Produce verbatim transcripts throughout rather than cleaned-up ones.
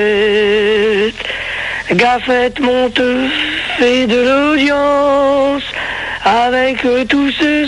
Gaffette monte, fait de l'audience avec tous ces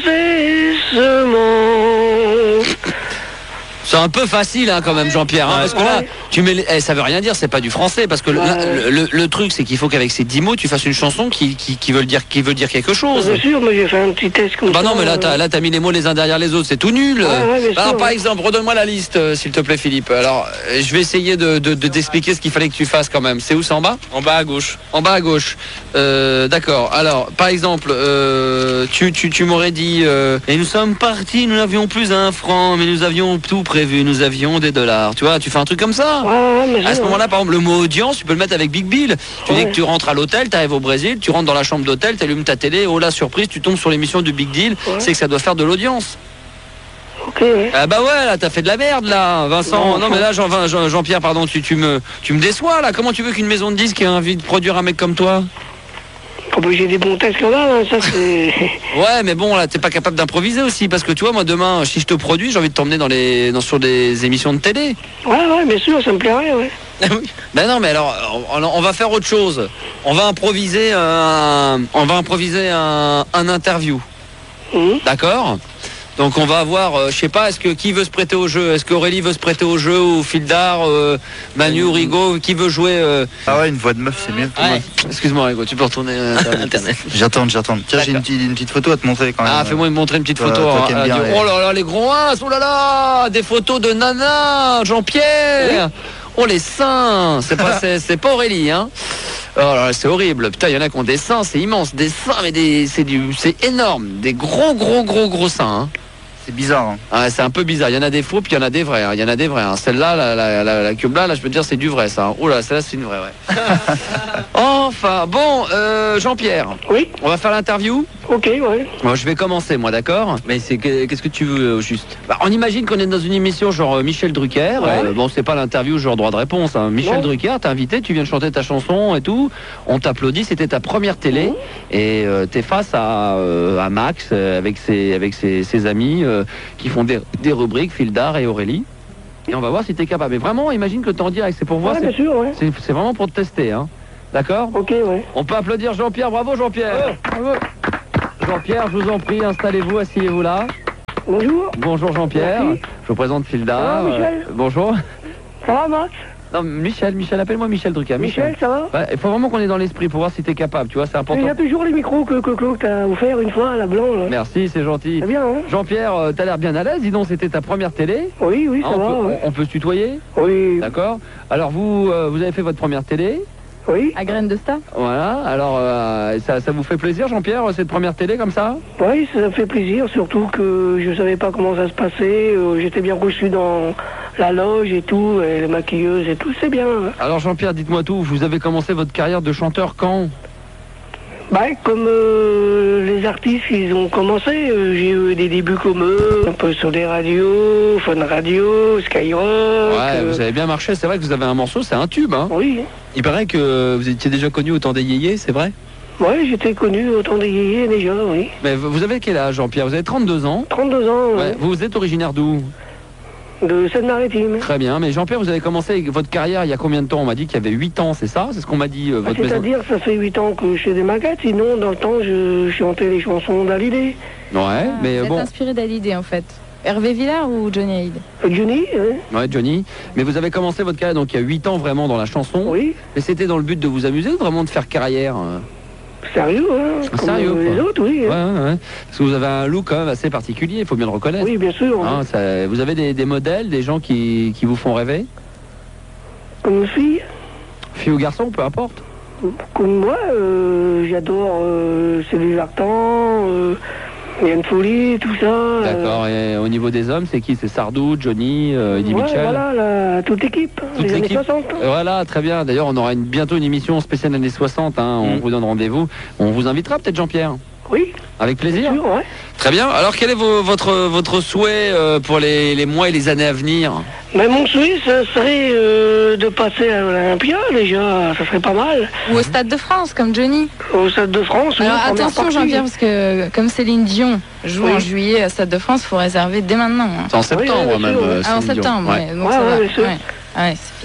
sements. C'est un peu facile hein, quand même Jean-Pierre hein, parce que là tu mets les... eh, ça veut rien dire, c'est pas du français parce que le, le, le, le truc c'est qu'il faut qu'avec ces dix mots tu fasses une chanson qui, qui, qui, veut, dire, qui veut dire quelque chose. Bien sûr, mais j'ai fait un petit test comme bah ça. Bah non mais là t'as, là t'as mis les mots les uns derrière les autres, c'est tout nul. Ouais, ouais, Alors sûr, par ouais. exemple redonne-moi la liste euh, s'il te plaît Philippe. Alors euh, je vais essayer de, de, de t'expliquer ce qu'il fallait que tu fasses quand même. C'est où, c'est en bas? En bas à gauche. En bas à gauche. Euh, d'accord, alors par exemple euh, tu, tu, tu m'aurais dit euh, et nous sommes partis, nous n'avions plus un franc mais nous avions tout prévu, nous avions des dollars, tu vois, tu fais un truc comme ça. Ouais, ouais, mais à ce ouais. moment-là, par exemple, le mot audience, tu peux le mettre avec Big Bill. Tu Ouais. dis que tu rentres à l'hôtel, tu arrives au Brésil, tu rentres dans la chambre d'hôtel, tu allumes ta télé, oh la surprise, tu tombes sur l'émission du Big Deal, Ouais. c'est que ça doit faire de l'audience. Ok, ouais. Ah bah ouais, là, t'as fait de la merde, là, Vincent. Non, Non, mais là, Jean, Jean, Jean-Pierre, pardon, tu, tu, me, tu me déçois, là. Comment tu veux qu'une maison de disques ait envie de produire un mec comme toi? Oh, bah, j'ai des bons tests quand même, hein, ça c'est... Ouais, mais bon, là, t'es pas capable d'improviser aussi, parce que tu vois, moi, demain, si je te produis, j'ai envie de t'emmener dans les, dans, sur des émissions de télé. Ouais, ouais, bien sûr, ça me plairait, ouais. Ben non, mais alors, on, on va faire autre chose. On va improviser un, on va improviser un, un interview. Mmh. D'accord? Donc on va avoir, euh, je sais pas, est-ce que qui veut se prêter au jeu? Est-ce qu'Aurélie veut se prêter au jeu ou Fildar, euh, Manu, Rigaud, qui veut jouer euh... Ah ouais, une voix de meuf, c'est mieux. Ouais. Excuse-moi Rigaud, tu peux retourner euh, Internet. J'attends, j'attends. Tiens, j'ai une petite, une petite photo à te montrer quand même. Ah, fais-moi montrer une petite Toi- photo. toi hein. qui aimes Ah, bien du- les- Oh là là, les gros as, oh là là, des photos de Nana, Jean-Pierre. Oh les seins, c'est pas, c'est, c'est pas Aurélie, hein. Oh là là, c'est horrible. Putain, il y en a qui ont des seins, c'est immense, des seins, mais des, c'est du, c'est énorme, des gros, gros, gros, gros seins. Hein. C'est bizarre. Hein. Ah, c'est un peu bizarre. Il y en a des faux, puis il y en a des vrais. hein. Il y en a des vrais. hein. Celle-là, la, la, la, la cube là, là, je peux te dire, c'est du vrai, ça. hein. Oh là, celle-là, c'est une vraie, ouais. Enfin, bon, euh, Jean-Pierre. Oui. On va faire l'interview. Ok, ouais. Moi, je vais commencer, moi, d'accord. Mais c'est que- qu'est-ce que tu veux, au juste? Bah, on imagine qu'on est dans une émission genre euh, Michel Drucker. Ouais. Euh, bon, c'est pas l'interview genre droit de réponse. hein. Michel Non. Drucker, t'as invité, tu viens de chanter ta chanson et tout. On t'applaudit, c'était ta première télé. Mhm. Et euh, t'es face à, euh, à Max euh, avec ses, avec ses, ses amis euh, qui font des, des rubriques, Fildar et Aurélie. Et on va voir si t'es capable. Mais vraiment, imagine que t'es en direct. C'est pour voir. Ouais, c'est- bien sûr, ouais. c'est c'est vraiment pour te tester. Hein. D'accord? Ok, ouais. On peut applaudir Jean-Pierre. Bravo Jean-Pierre. Jean-Pierre, je vous en prie, installez-vous, asseyez-vous là. Bonjour. Bonjour Jean-Pierre. Merci. Je vous présente Fildar. Ça va, Michel Euh, bonjour. Ça va, Max? Non, Michel, Michel, appelle-moi Michel Drucker. Michel, ça va? Ouais, il faut vraiment qu'on est dans l'esprit pour voir si t'es capable, tu vois, c'est Il important. y a toujours les micros que, que Claude t'a offert une fois, la blanc, là. Merci, c'est gentil. C'est bien, hein? Jean-Pierre, euh, t'as l'air bien à l'aise, dis donc, c'était ta première télé. Oui, oui, Ah, ça on, va, peut, ouais. on peut se tutoyer. Oui, D'accord. Alors vous, euh, vous avez fait votre première télé. oui, À Graines de Star. Voilà. Alors euh, ça, ça vous fait plaisir, Jean-Pierre, cette première télé comme ça? oui, ça me fait plaisir, surtout que je savais pas comment ça se passait. euh, J'étais bien reçu dans la loge et tout, et les maquilleuses et tout, c'est bien. hein. Alors Jean-Pierre, dites-moi tout, vous avez commencé votre carrière de chanteur quand? Bah, comme euh, les artistes, ils ont commencé, euh, j'ai eu des débuts comme eux, un peu sur des radios, Fun Radio, Skyrock. Ouais, euh, vous avez bien marché, c'est vrai que vous avez un morceau, c'est un tube, hein. Oui, Il paraît que vous étiez déjà connu au temps des yéyés, c'est vrai? ouais, j'étais connu autant des yéyés déjà, oui. Mais vous avez quel âge, Jean-Pierre? Vous avez trente-deux ans. trente-deux ans, Ouais. ouais, Vous êtes originaire d'où? de Seine-Maritime. Très bien, mais Jean-Pierre, vous avez commencé votre carrière il y a combien de temps? On m'a dit qu'il y avait huit ans, c'est ça? C'est ce qu'on m'a dit, euh, Ah, votre maison. C'est-à-dire, ça fait huit ans que je fais des maquettes, sinon, dans le temps, je chantais les chansons d'Hallyday. Ouais, Ah, mais vous êtes bon, inspiré d'Hallyday en fait. Hervé Villard ou Johnny Hallyday? Euh, Johnny, hein, ouais, Johnny. Mais vous avez commencé votre carrière donc il y a huit ans vraiment dans la chanson. oui, Mais c'était dans le but de vous amuser ou vraiment de faire carrière? euh sérieux, hein, comme Sérieux, les quoi. autres, oui. Ouais, hein. ouais, ouais. Parce que vous avez un look quand même assez particulier, il faut bien le reconnaître. Oui, bien sûr. hein. Hein, ça- vous avez des, des modèles, des gens qui, qui vous font rêver? Comme fille, Fille ou garçon, peu importe. comme moi, euh, j'adore euh, Sylvie Vartan, euh, Yann Folie, tout ça. euh, D'accord, et au niveau des hommes, c'est qui? C'est Sardou, Johnny, euh, Eddie ouais, Mitchell? voilà, la, toute l'équipe, Toute les années l'équipe. soixante. Euh, Voilà, très bien. D'ailleurs, on aura une, bientôt une émission spéciale années soixante. Hein. On Mm. vous donne rendez-vous. On vous invitera peut-être, Jean-Pierre. Oui, Avec plaisir. bien sûr, ouais. Très bien. Alors, quel est vos- votre, votre souhait euh, pour les, les mois et les années à venir? Mais mon souhait, ce serait euh, de passer à l'Olympia, déjà, ça serait pas mal. Ou au Stade de France comme Johnny. Au Stade de France, oui, Alors première attention partie. Jean-Pierre parce que comme Céline Dion joue Oui. en juillet au Stade de France, il faut réserver dès maintenant. hein. C'est en septembre oui, bien même. sûr. euh, Ah en Céline Dion. septembre, Ouais. ouais, donc Ouais, ça ouais, va. bien sûr. Ouais. Ah ouais, c'est bien.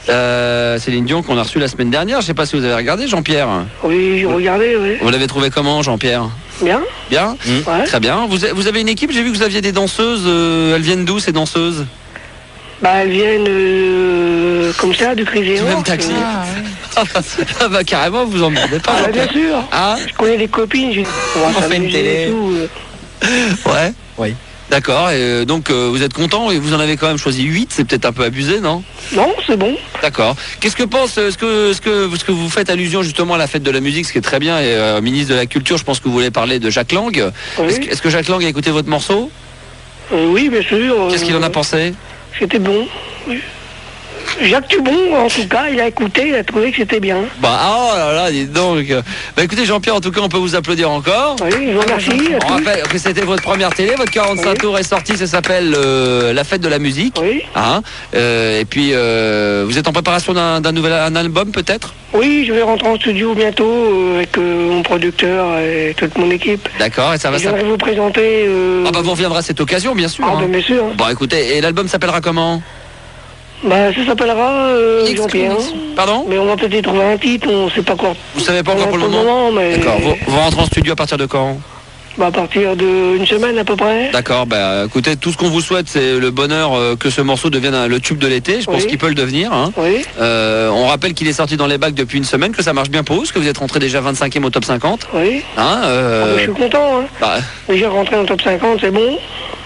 Euh, Céline Dion qu'on a reçue la semaine dernière. Je sais pas si vous avez regardé, Jean-Pierre. Oui, j'ai regardé, oui. Vous l'avez trouvé comment, Jean-Pierre? Bien. Bien. Ouais. Très bien. Vous, a- vous avez une équipe, j'ai vu que vous aviez des danseuses. euh, elles viennent d'où, ces danseuses? Bah, elles viennent euh, comme ça, du Crazy Du même Horse. taxi. Ah, oui. Ah bah carrément, vous en demandez pas. Ah, bah, bien Jean-Pierre. sûr. Ah, Je connais des copines, j'ai on va On fait une s'amuser télé. et tout. euh. ouais. Oui. D'accord. Et euh, donc euh, vous êtes content et vous en avez quand même choisi huit. C'est peut-être un peu abusé, non? Non, c'est bon. D'accord. Qu'est-ce que pense, euh, ce que, ce que, ce que vous faites allusion justement à la fête de la musique, ce qui est très bien, et euh, ministre de la Culture, je pense que vous voulez parler de Jacques Lang. Oui, Est-ce que, est-ce que Jacques Lang a écouté votre morceau? Euh, oui bien sûr. euh, Qu'est-ce qu'il en a pensé? C'était bon. Oui. Jacques Dubon, en tout cas, il a écouté, il a trouvé que c'était bien. Bah, oh là là, dites donc. Bah écoutez Jean-Pierre, en tout cas, on peut vous applaudir encore. Oui, je vous remercie. à On tous. rappelle que c'était votre première télé, votre quarante-cinq Oui. tours est sorti, ça s'appelle euh, La Fête de la Musique. Oui. Hein Euh, et puis, euh, vous êtes en préparation d'un d'un nouvel un album peut-être? Oui, je vais rentrer en studio bientôt euh, avec euh, mon producteur et toute mon équipe. D'accord, et ça va Et j'aimerais s'appeler... vous présenter. Euh... Ah bah vous reviendrez à cette occasion, bien sûr. Ah, hein. ben, bien sûr. Bon écoutez, et l'album s'appellera comment? Bah, ça s'appellera euh, Jean-Pierre. L'exclamation. Pardon? Mais on va peut-être y trouver un titre, on sait pas quoi. Vous savez pas encore pour le moment? mais D'accord, vous, vous rentrez en studio à partir de quand? bah, à partir d'une semaine à peu près. D'accord, bah écoutez, tout ce qu'on vous souhaite, c'est le bonheur euh, que ce morceau devienne un- le tube de l'été. Je pense Oui. qu'il peut le devenir. Hein. Oui. Euh, on rappelle qu'il est sorti dans les bacs depuis une semaine, que ça marche bien pour vous, parce que vous êtes rentré déjà vingt-cinquième au top cinquante. Oui. Hein, euh, Ah, bah, je suis content. Hein. bah, Déjà rentré en top cinquante, c'est bon.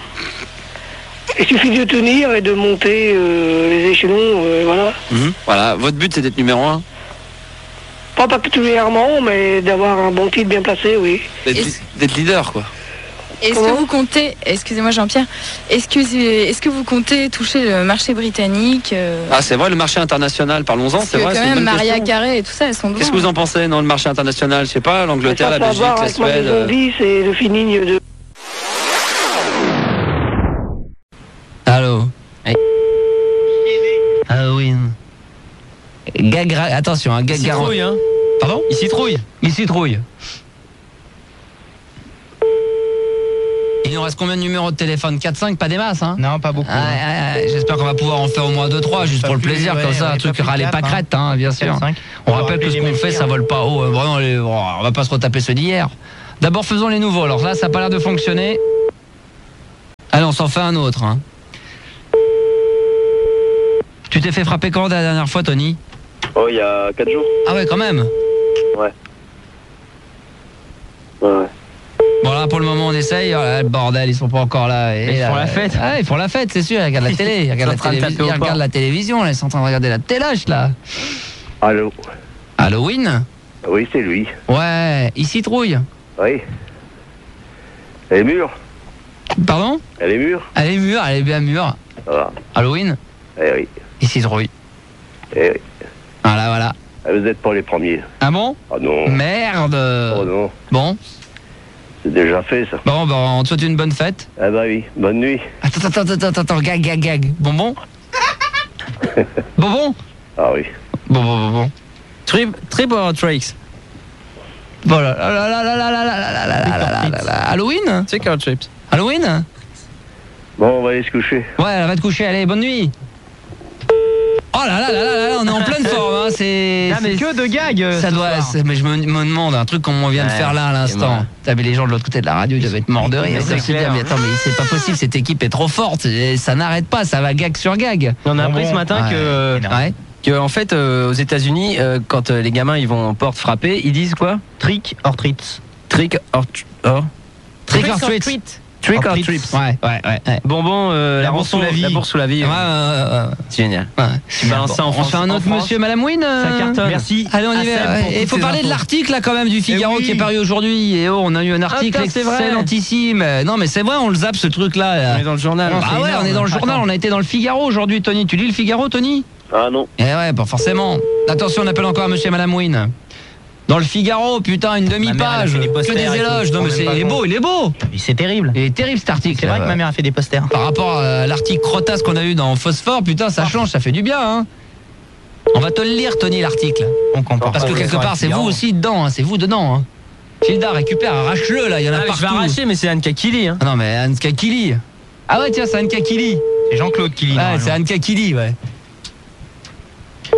Il suffit de tenir et de monter euh, les échelons, euh, voilà. mhm, voilà, votre but c'est d'être numéro un. Pas particulièrement, mais d'avoir un bon titre bien placé, oui. D'être Et- li- d'être leader, quoi. Est-ce que Comment vous comptez, excusez-moi Jean-Pierre, est-ce que, est-ce que vous comptez toucher le marché britannique euh, Ah, c'est vrai, le marché international, parlons-en, Parce c'est que vrai, quand c'est une même bonne Maria question. Carré et tout ça, elles sont Qu'est-ce que vous en pensez dans le marché international? Je sais pas, l'Angleterre, la Ça, ça a à Belgique, voir la avec ma Suède. maison de euh, vie, c'est le finigne de... Allô. Halloween. Gag, ra- attention, un gag Il garant. citrouille, hein. Pardon? Il citrouille. Il citrouille. Il nous reste combien de numéros de téléphone? Quatre cinq, pas des masses, hein? Non, pas beaucoup. Ah, ah, ah, j'espère qu'on va pouvoir en faire au moins deux trois, juste Pas pour le plus, plaisir, ouais, comme ça, ouais, un truc pas plus râler de pas quatre, crête, hein, bien sûr. quatre, cinq. On On rappelle que rappelle ce les qu'on mêmes fait, prix, ça hein. vole pas haut. euh, Vraiment, les- oh, on va pas se retaper ceux d'hier. D'abord, faisons les nouveaux. Alors là, ça a pas l'air de fonctionner. Allez, on s'en fait un autre. Hein. Tu t'es fait frapper quand la dernière fois, Tony? Oh, il y a quatre jours. Ah ouais, quand même. Ouais. Ouais. Bon là pour le moment on essaye, oh là, le bordel ils sont pas encore là. Et Mais ils là, font la fête. Ah ils font la fête c'est sûr, ils regardent la télé, ils regardent, Ils sont en la, train de télévision, taper au ils regardent port. la télévision, là, ils sont en train de regarder la téloche là. Allô. Halloween? Oui, c'est lui. Ouais, il citrouille. Oui. Elle est mûre. Pardon? Elle est mûre. Elle est mûre, elle est bien mûre. Voilà. Halloween? Eh oui. Il citrouille. Eh oui. Voilà voilà. Eh, vous n'êtes pas les premiers. Ah bon? Ah non. Merde. Oh non. Bon, C'est déjà fait, ça. bon bah on te souhaite une bonne fête. Eh bah oui. Bonne nuit. Attends, attends, attends, attends, attends, gag, gag, gag. Bonbon? Bonbon? Ah oui. Bon, bon, bon, bon. Trip, trip or tricks? Voilà. La, la, la, la, la, la, la, la, la, la, la, la. Halloween? Trick or trips? Halloween? Bon, on va aller se coucher. Ouais, elle va te coucher, allez, bonne nuit. Oh là là là là là, on est en pleine forme, hein, c'est... Ah, mais c'est- que de gags euh, Ça ce doit... soir. c'est- Mais je me, me demande, un truc comme on vient de Ouais, faire là à c'est l'instant. moi. T'as vu les gens de l'autre côté de la radio, ils devaient être morts de rire. Mais Ils c'est doivent se dire, clair. mais attends, mais c'est pas possible, cette équipe est trop forte, et ça n'arrête pas, ça va gag sur gag. On a Bon, appris bon. ce matin Ouais. que, Ouais. que en fait euh, aux États-Unis euh, quand euh, les gamins ils vont en porte frapper, ils disent quoi? Trick or treats. Trick or tr- or Trick or treat. trick Or or treats. trips. Ouais, ouais, ouais. ouais. Bonbon euh, La la bourse bourse sous la vie. La bourse sous la vie. Ouais, ouais. ouais, ouais, ouais. C'est génial. Ouais. Tu balances ça en On France. se fait un en autre France. monsieur, madame Wynne euh Ça cartonne. Merci. Allez, on y à Seb va. pour Il toutes faut ces parler de infos. l'article là quand même du Figaro oui. qui est paru aujourd'hui. Et oh, on a eu un article putain, c'est vrai. excellentissime. Non mais c'est vrai, on le zappe ce truc là. On est dans le journal. Ah ouais, on est dans le journal, on a été dans le Figaro aujourd'hui, Tony. Tu lis le Figaro, Tony? Ah non. Eh ouais, pas forcément. Attention, on appelle encore monsieur et madame Wynne. Dans le Figaro, putain, une Ma mère, elle a demi-page. fait des Que posters des et tout. éloges. Non On mais aime c'est, pas il est le beau, il est beau. Oui, c'est terrible. Il est terrible cet article. C'est vrai que Ouais. ma mère a fait des posters. Par rapport à l'article Crotasse qu'on a eu dans Phosphore, putain, ça change, ça fait du bien, hein. On va te le lire, Tony, l'article. On comprend. Parce que quelque part, c'est vous aussi dedans, hein, c'est vous dedans. Hein. Gilda, récupère, arrache-le, là, il y en a Ah, mais partout. je vais arracher, mais c'est Anne Kakili. Hein. Ah non, mais Anne Kakili. Ah ouais, tiens, c'est Anne Kakili. C'est Jean-Claude qui lit. Ouais, normalement. c'est Anne Kakili, ouais.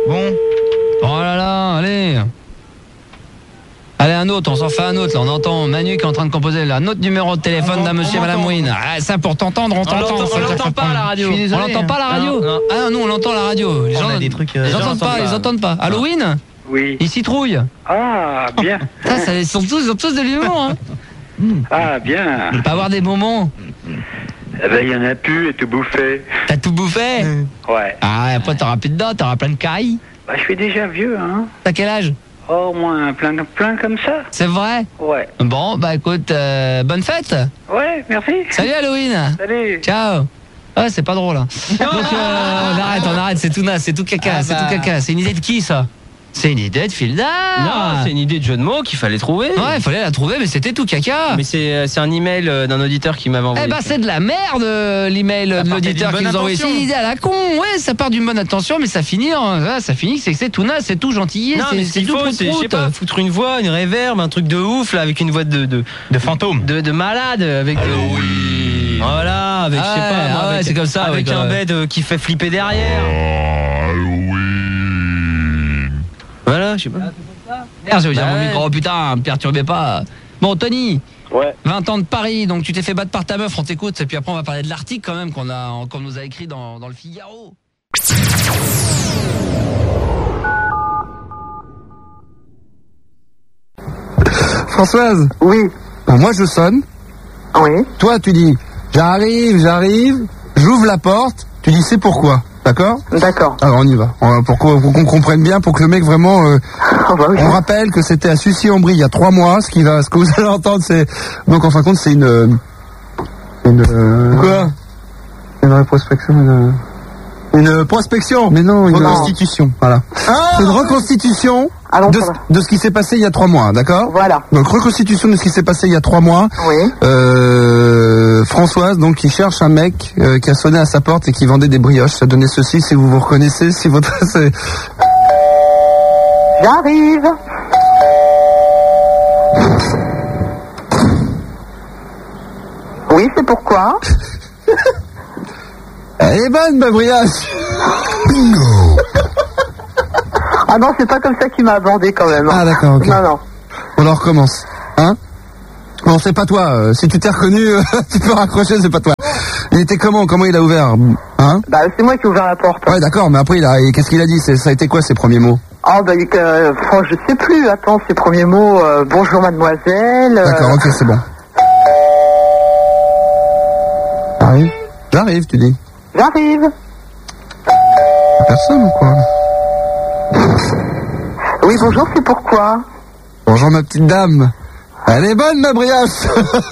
Bon. Oh là là, allez. Allez, un autre, on s'en fait un autre là. On entend Manu qui est en train de composer là. Un autre numéro de téléphone On- d'un monsieur, on madame entend. Mouine. Ah, ça pour t'entendre, on On t'entend. l'entend- Ça, on ça, l'entend ça, pas à la radio. Je suis désolé, On l'entend l'entend pas à la radio. Non, non. Ah non, on l'entend à la radio. Les On gens a des trucs, euh, Ils les gens entendent entendent pas, pas. ils entendent pas. Halloween, Oui. ils citrouillent. Ah, bien. Ça, ça, ils sont tous, ils ont tous de l'humour. Hein. Ah, bien. Pas avoir des bonbons. Eh ben, il y en a plus et tout bouffé. T'as tout bouffé. Ouais. Ah, et après t'auras plus de dents, t'auras plein de caries. Bah, je suis déjà vieux, hein. T'as quel âge? Oh, au moins plein, plein comme ça. C'est vrai? Ouais. Bon, bah écoute, euh, bonne fête. Ouais, merci. Salut Halloween. Salut. Ciao. Ah, c'est pas drôle. Hein. Donc euh, on arrête, on arrête, c'est tout naze, c'est tout caca, Ah c'est bah. tout caca. C'est une idée de qui ça? C'est une idée de Filda. Non, c'est une idée de jeu de mots qu'il fallait trouver. Ouais, il fallait la trouver, mais c'était tout caca. Mais c'est c'est un email euh, d'un auditeur qui m'avait envoyé. Eh ben c'est de la merde euh, l'email de partait l'auditeur d'une qui bonne nous a envoyé. C'est intention. une idée à la con, ouais, ça part d'une bonne intention, mais ça finit, en- ouais, ça finit, c'est que c'est tout naze, c'est tout gentillet, Non, c'est mais ce c'est qu'il tout faut, c'est, je sais prout-prout. pas, foutre une voix, une réverb, un truc de ouf, là, avec une voix de... De, De fantôme. de, de malade, avec... Halloween. Voilà, avec, je sais Ah pas, ouais, moi, ah ouais, avec, c'est comme ça, avec avec, un euh, bed euh, qui fait flipper derrière. Halloween. Voilà, je sais pas. Merde, je veux dire Bah mon ouais. micro, putain, me perturbez pas. Bon, Tony, Ouais. vingt ans de Paris, donc tu t'es fait battre par ta meuf, on t'écoute, et puis après on va parler de l'article quand même qu'on a, qu'on nous a écrit dans, dans le Figaro. Françoise. Oui, Bon, moi je sonne. oui. Toi tu dis j'arrive, j'arrive. J'ouvre la porte. Tu dis c'est pourquoi. D'accord? D'accord. Alors on y va. On va- Pour qu'on pour qu'on comprenne bien, pour que le mec vraiment. euh, Oh, bah oui. on rappelle que c'était à Sucy-en-Brie il y a trois mois. Ce qui va, ce que vous allez entendre, c'est donc en fin de compte c'est une euh, une euh, quoi? Une rétrospection. Une, une prospection. Mais non, une reconstitution. Voilà. C'est une reconstitution Allons, de, ça va. de ce qui s'est passé il y a trois mois. D'accord? Voilà. Donc reconstitution de ce qui s'est passé il y a trois mois. Oui. Euh, Françoise, donc qui cherche un mec euh, qui a sonné à sa porte et qui vendait des brioches. Ça donnait ceci, si vous vous reconnaissez, si votre c'est... J'arrive. Oui, c'est pourquoi. Elle est bonne ma brioche. Ah non, c'est pas comme ça qu'il m'a abordé quand même. Ah d'accord, ok. Non, non. On en recommence. Hein? Bon, c'est pas toi. euh, si tu t'es reconnu, euh, tu peux raccrocher, c'est pas toi. Il était comment? Comment il a ouvert? Hein? Bah, c'est moi qui ai ouvert la porte. Ouais, d'accord, mais après, il a, et qu'est-ce qu'il a dit? C'est- Ça a été quoi ses premiers mots? Oh, bah, euh, oh, je sais plus. Attends, ses premiers mots. euh, bonjour, mademoiselle. euh, D'accord, ok, c'est bon. J'arrive. J'arrive, tu dis. J'arrive. Personne ou quoi? Oui, bonjour, c'est pourquoi. Bonjour ma petite dame. Elle est bonne ma brioche.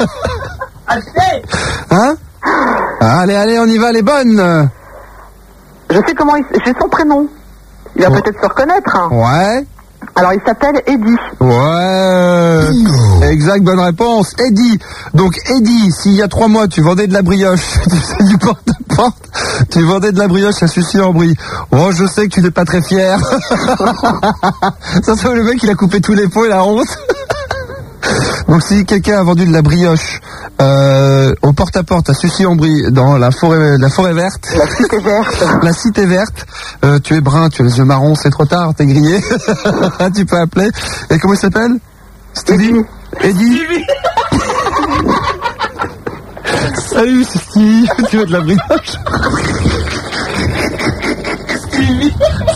Hein? Allez, allez, on y va, elle est bonne. Je sais comment il... J'ai son prénom. Il va Oh. peut-être se reconnaître. hein. Ouais. Alors, il s'appelle Eddie. Ouais. Exact, bonne réponse. Eddie. Donc Eddie, s'il y a trois mois tu vendais de la brioche, tu faisais du porte-à-porte, tu vendais de la brioche à Sucy-en-Brie. Oh, je sais que tu n'es pas très fier. Ça c'est le mec, il a coupé tous les pots et la honte. Donc si quelqu'un a vendu de la brioche euh, au porte-à-porte à Sucy-en-Brie dans la forêt, la forêt verte, La cité verte. la cité verte, euh, tu es brun, tu as les yeux marrons, c'est trop tard, t'es grillé. Tu peux appeler. Et comment il s'appelle? Stevie. Eddie. Salut, c'est Stevie. Tu veux de la brioche? Stevie.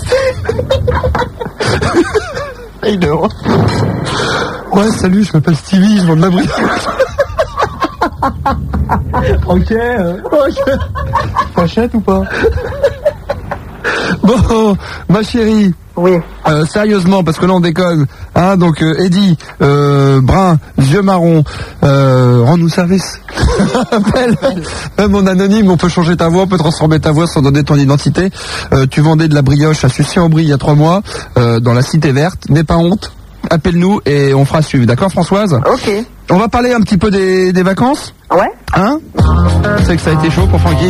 Il dort. Ouais, salut, je m'appelle Stevie, je vends de la brioche. Ok, euh, ok. T'achètes ou pas? Bon, ma chérie. Oui. Euh, sérieusement, parce que là on déconne. Hein, donc euh, Eddie, euh, brun, yeux marron, euh, rends-nous service. Appelle. Même en anonyme, on peut changer ta voix, on peut transformer ta voix sans donner ton identité. Euh, tu vendais de la brioche à Sucy-en-Brie il y a trois mois, euh, dans la cité verte. N'aie pas honte. Appelle-nous et on fera suivre. D'accord, Françoise? Ok. on va parler un petit peu des, des vacances. Ouais. Hein? C'est que ça a été chaud pour Francky.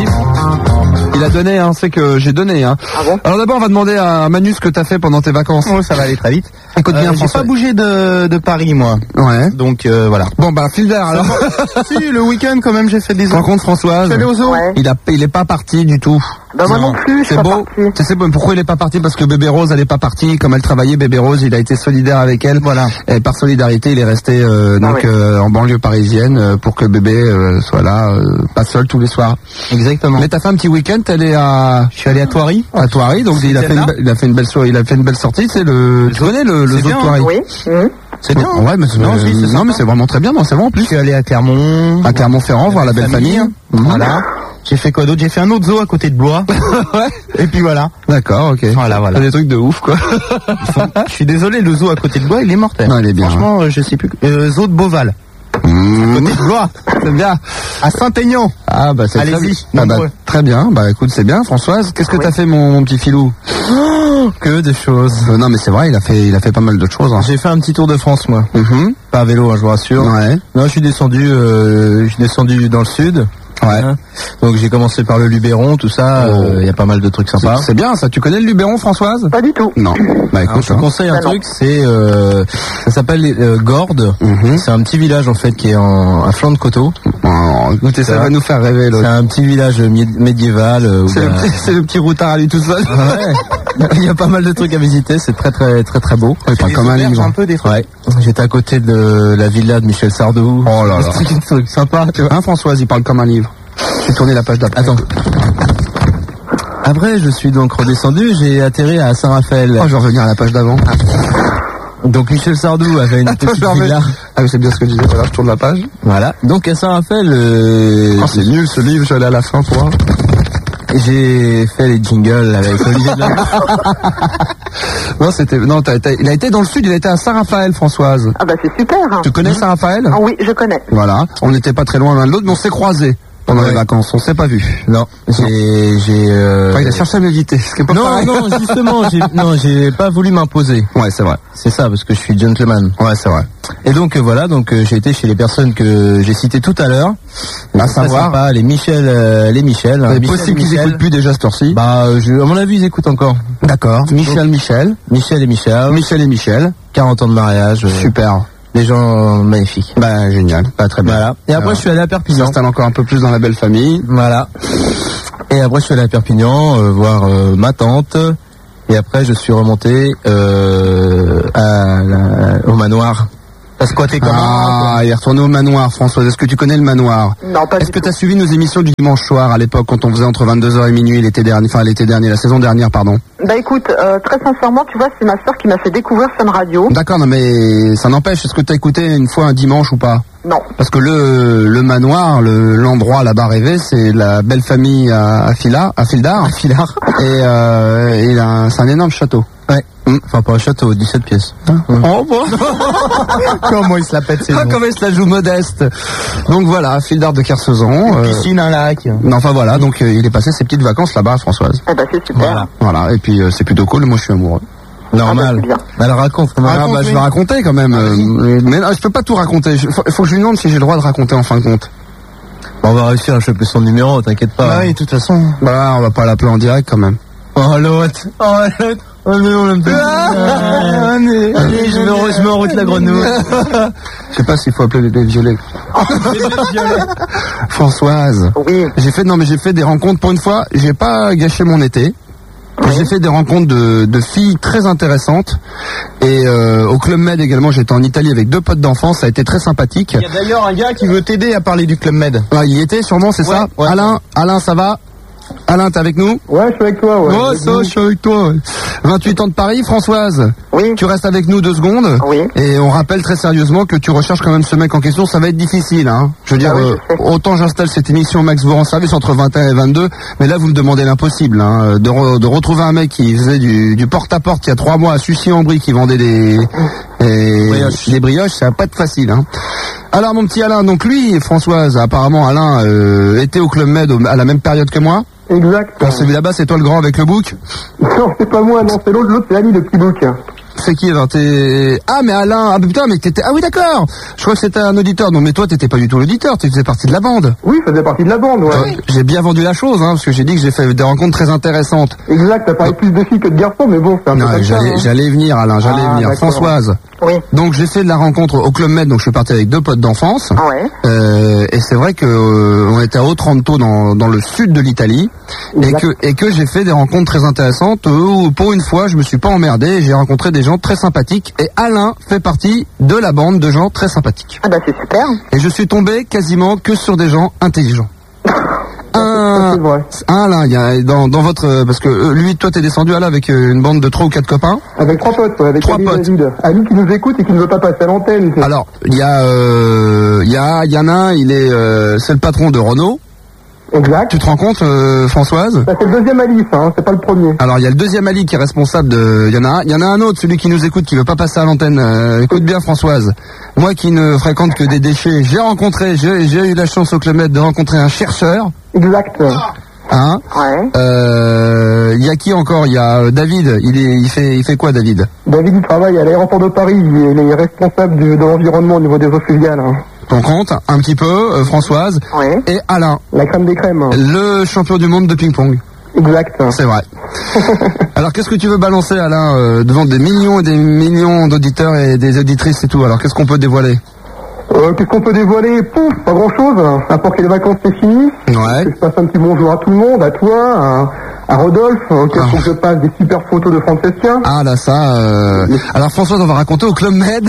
Il a donné, hein, c'est que j'ai donné. Hein. Ah bon? Alors d'abord, on va demander à Manu ce que t'as fait pendant tes vacances. Oh, ça va aller très vite. Écoute bien, Euh, j'ai François. pas bougé de, de Paris, moi. Ouais. Donc euh, voilà. Bon bah file vert alors. Si, le week-end quand même, j'ai fait des. Tu rencontres Françoise. Je suis allé au zoo. Ouais. Il a, il est pas parti du tout. Bah moi non plus, je suis C'est pas beau. partie. Tu sais bon, pourquoi il est pas parti? Parce que bébé Rose, elle est pas partie. Comme elle travaillait, bébé Rose, il a été solidaire avec elle. Voilà. Et par solidarité, il est resté euh, donc Ah oui. euh, en banlieue parisienne euh, pour que bébé euh, soit là, euh, pas seul tous les soirs. Exactement. Mais t'as fait un petit week-end, t'es allé à, Je suis allé à Thoiry. à Thoiry, donc il a fait, une, là be- il a fait une belle soirée, il a fait une belle sortie. C'est le, tu connais le, le C'est zoo de bien, Thoiry? Oui. Mhm. C'est bien. hein. Ouais, mais c'est, Non, euh, si, c'est non, sympa. mais c'est vraiment très bien, non, c'est vrai en Je plus. suis allé à Clermont. À Clermont-Ferrand, voir la belle famille. Mhm. Voilà. J'ai fait quoi d'autre? J'ai fait un autre zoo à côté de Blois. Ouais. Et puis voilà. D'accord, ok. Voilà, voilà. C'est des trucs de ouf, quoi. Je suis désolé, le zoo à côté de Blois, il est mortel. Non, il est bien, Franchement, euh, je sais plus. Euh, zoo de Beauval. Mmh. Côté de Blois. C'est bien. À Saint-Aignan. Ah bah c'est très Allez-y, bien. Ah, bah, nombreux. très bien. Bah écoute, c'est bien. Françoise, qu'est-ce que Oui. t'as fait, mon, mon petit filou? Oh, que de choses. Euh, Non, mais c'est vrai, il a fait, il a fait pas mal de choses. Hein. J'ai fait un petit tour de France, moi. Mhm. Pas à vélo, hein, je vous rassure. Ouais. Non, je suis descendu, euh, je suis descendu dans le sud. Ouais. Hein. Donc j'ai commencé par le Luberon, tout ça. Il Oh. y a pas mal de trucs C'est, sympas. c'est bien, ça. Tu connais le Luberon, Françoise? Pas du tout. Non. Bah Alors, écoute, je te hein. conseille un Ah non. truc, c'est euh, ça s'appelle euh, Gordes. Mhm. C'est un petit village en fait qui est en à flanc de coteau. Oh, écoutez, ça Ça va va. nous faire rêver, C'est l'autre. un petit village mé- médiéval. euh, où C'est il y le, a- petit, c'est le petit routard à lui tout seul. Ouais. Il y a pas mal de trucs à visiter, c'est très très très très beau. Il parle Les comme un auberges livre. un peu des fois. Ouais. J'étais à côté de la villa de Michel Sardou. Oh là là. C'est un truc sympa, tu vois. Hein, Françoise, il parle comme un livre. J'ai tourné la page d'après. Attends. Après, je suis donc redescendu, j'ai atterri à Saint-Raphaël. Oh, je vais revenir à la page d'avant. Donc Michel Sardou avait une Attends, petite je remets. villa. Ah oui, c'est bien ce que je disais. Voilà, je tourne la page. Voilà. Donc à Saint-Raphaël, euh, Oh, c'est nul ce livre, je vais aller à la fin, toi. j'ai fait les jingles avec Olivier Delacroix. Non, c'était, non, t'as, t'as- il a été dans le sud, il a été à Saint-Raphaël, Françoise. Ah bah c'est super. Hein. Tu connais Saint-Raphaël? Ah oui, je connais. Voilà. On n'était pas très loin l'un de l'autre, mais on s'est croisés pendant Ouais. les vacances. On s'est pas vus. Non, j'ai, j'ai. Euh... Enfin, il a cherché à m'éviter, ce qui est pas Non, pareil. non, justement, j'ai, non, j'ai pas voulu m'imposer. Ouais, c'est vrai. C'est ça, parce que je suis gentleman. Ouais, c'est vrai. Et donc euh, voilà, donc euh, j'ai été chez les personnes que j'ai citées tout à l'heure. À C'est très savoir. sympa, les Michel, euh, les Michel. hein, C'est Michel possible et qu'ils Michel. écoutent plus déjà cette heure-ci. Bah, euh, je, à mon avis, ils écoutent encore. D'accord. Michel, Michel. Michel et Michel. Michel et Michel. quarante ans de mariage. euh, Super. Des gens magnifiques. Bah, génial. Pas très bien. Voilà. Et après, Alors, je suis allé à Il Perpignan. s'installe encore un peu plus dans la belle famille. Voilà. Et après, je suis allé à Perpignan euh, voir euh, ma tante. Et après, je suis remonté euh, à la- au manoir. T'as squatté comment Ah, il est retourné au manoir, Françoise. Est-ce que tu connais le manoir? Non, pas Est-ce du que tout. tu as suivi nos émissions du dimanche soir à l'époque quand on faisait entre vingt-deux heures et minuit l'été dernier, enfin l'été dernier, la saison dernière, pardon? Bah écoute, euh, très sincèrement, tu vois, c'est ma soeur qui m'a fait découvrir Sun Radio. D'accord, non mais ça n'empêche. Est-ce que tu as écouté une fois un dimanche ou pas? Non. Parce que le, le manoir, le, l'endroit là-bas rêvé, c'est la belle famille à, à Fila, à Fildar. À Fildar. Et, euh, et il a un- c'est un énorme château. Ouais. Enfin, pas un château, dix-sept pièces. Oh bon. Comment il se la pète, c'est Ah, bon. comment il se la joue modeste. Donc voilà, Fildar de Kersezon. Une euh, piscine, un lac. non, enfin voilà, donc euh, il est passé ses petites vacances là-bas, Françoise. Eh bah c'est super. Voilà. Voilà, et puis euh, c'est plutôt cool. Moi, je suis amoureux. Normal. Ah bah, c'est bien. Alors raconte. comment- Ah, raconte, bah, je oui. vais raconter quand même. euh, mais non, je peux pas tout raconter. Il faut, faut que je lui demande si j'ai le droit de raconter en fin de compte. Bon, on va réussir à choper son numéro, t'inquiète pas. Bah oui, de toute façon. Bah, on va pas l'appeler en direct quand même. Oh l'autre. Oh l'autre. Oh non, on l'aime pas. Allez, allez, je me, re- je me route la grenouille. Je sais pas s'il faut appeler les violets. Françoise. Oui. J'ai fait, non mais j'ai fait des rencontres pour une fois. J'ai pas gâché mon été. J'ai fait des rencontres de, de filles très intéressantes. Et euh, au Club Med également, j'étais en Italie avec deux potes d'enfance. Ça a été très sympathique. Il y a d'ailleurs un gars qui veut t'aider à parler du Club Med. Ah, il y était sûrement, c'est Ouais, ça. ouais. Alain, Alain, ça va? Alain, t'es avec nous? Ouais, je suis avec toi, ouais. Ouais, ça, je suis avec toi. ouais. vingt-huit ans de Paris, Françoise. Oui. Tu restes avec nous deux secondes. Oui. Et on rappelle très sérieusement que tu recherches quand même ce mec en question. Ça va être difficile, hein. Je veux dire, Ah oui, euh, je sais. autant j'installe cette émission Max vous rend service entre vingt et un et vingt-deux, mais là vous me demandez l'impossible, hein. De, re- de retrouver un mec qui faisait du, du porte-à-porte il y a trois mois à Sucy-en-Brie, qui vendait des, des Brioches. des brioches, ça va pas être facile, hein. Alors mon petit Alain, donc lui, Françoise, apparemment Alain euh, était au Club Med au- à la même période que moi. Exact. Quand celui là-bas, c'est toi le grand avec le bouc. Non, c'est pas moi, non, c'est l'autre, l'autre, c'est Ali, le petit bouc. c'est qui alors t'es... Ah mais Alain, ah putain mais t'étais... Ah oui d'accord. Je crois que c'était un auditeur. Non mais toi t'étais pas du tout l'auditeur, tu faisais partie de la bande. Oui, ça faisait partie de la bande, ouais. Ouais, j'ai bien vendu la chose, hein, parce que j'ai dit que j'ai fait des rencontres très intéressantes. Exact, t'as parlé plus de filles que de garçons, mais bon, c'est un peu Non, comme j'allais, ça, hein. j'allais venir Alain, j'allais Ah, venir. d'accord. Françoise. Oui. Donc j'ai fait de la rencontre au Club Med, donc je suis parti avec deux potes d'enfance. Ouais. Euh, et c'est vrai que euh, on était à Otranto dans, dans le sud de l'Italie et Exact. que et que j'ai fait des rencontres très intéressantes où pour une fois je me suis pas emmerdé et j'ai rencontré des gens très sympathiques et Alain fait partie de la bande de gens très sympathiques. Ah bah c'est super. Et je suis tombé quasiment que sur des gens intelligents. Un, C'est vrai. un Alain, il y a dans, dans votre parce que euh, lui toi t'es descendu là avec euh, une bande de trois ou quatre copains. Avec trois potes, ouais, avec Trois Ali et potes. David. Ali qui nous écoute et qui ne veut pas passer à l'antenne. c'est- Alors, il y a, euh, il y a, il y en a un, il est, euh, c'est le patron de Renault. Exact. Tu te rends compte, euh, Françoise? Ça, c'est le deuxième Ali, ça, hein, c'est pas le premier. Alors, il y a le deuxième Ali qui est responsable de, il y en a un, il y en a un autre, celui qui nous écoute, qui veut pas passer à l'antenne. Euh, écoute bien, Françoise. Moi qui ne fréquente que des déchets, j'ai rencontré, j'ai, j'ai eu la chance au Club Med de rencontrer un chercheur. Exact. Hein? Ouais. Euh, il y a qui encore? Il y a euh, David. Il est, il fait, il fait quoi, David? David, il travaille à l'aéroport de Paris, il est, il est responsable du- de l'environnement au niveau des eaux fluviales. hein. Ton compte, un petit peu, euh, Françoise. Ouais. Et Alain, La crème des crèmes. hein. le champion du monde de ping-pong. Exact. C'est vrai. Alors qu'est-ce que tu veux balancer Alain euh, devant des millions et des millions d'auditeurs et des auditrices et tout? Alors qu'est-ce qu'on peut dévoiler? Euh, Qu'est-ce qu'on peut dévoiler? Pouf, pas grand-chose. À part que les vacances, c'est fini. Ouais. Que je passe un petit bonjour à tout le monde, à toi, à, à Rodolphe, auquel Ah. faut que je passe des super photos de Francesca. Ah là ça. Euh... Alors Françoise, on va raconter au Club Med.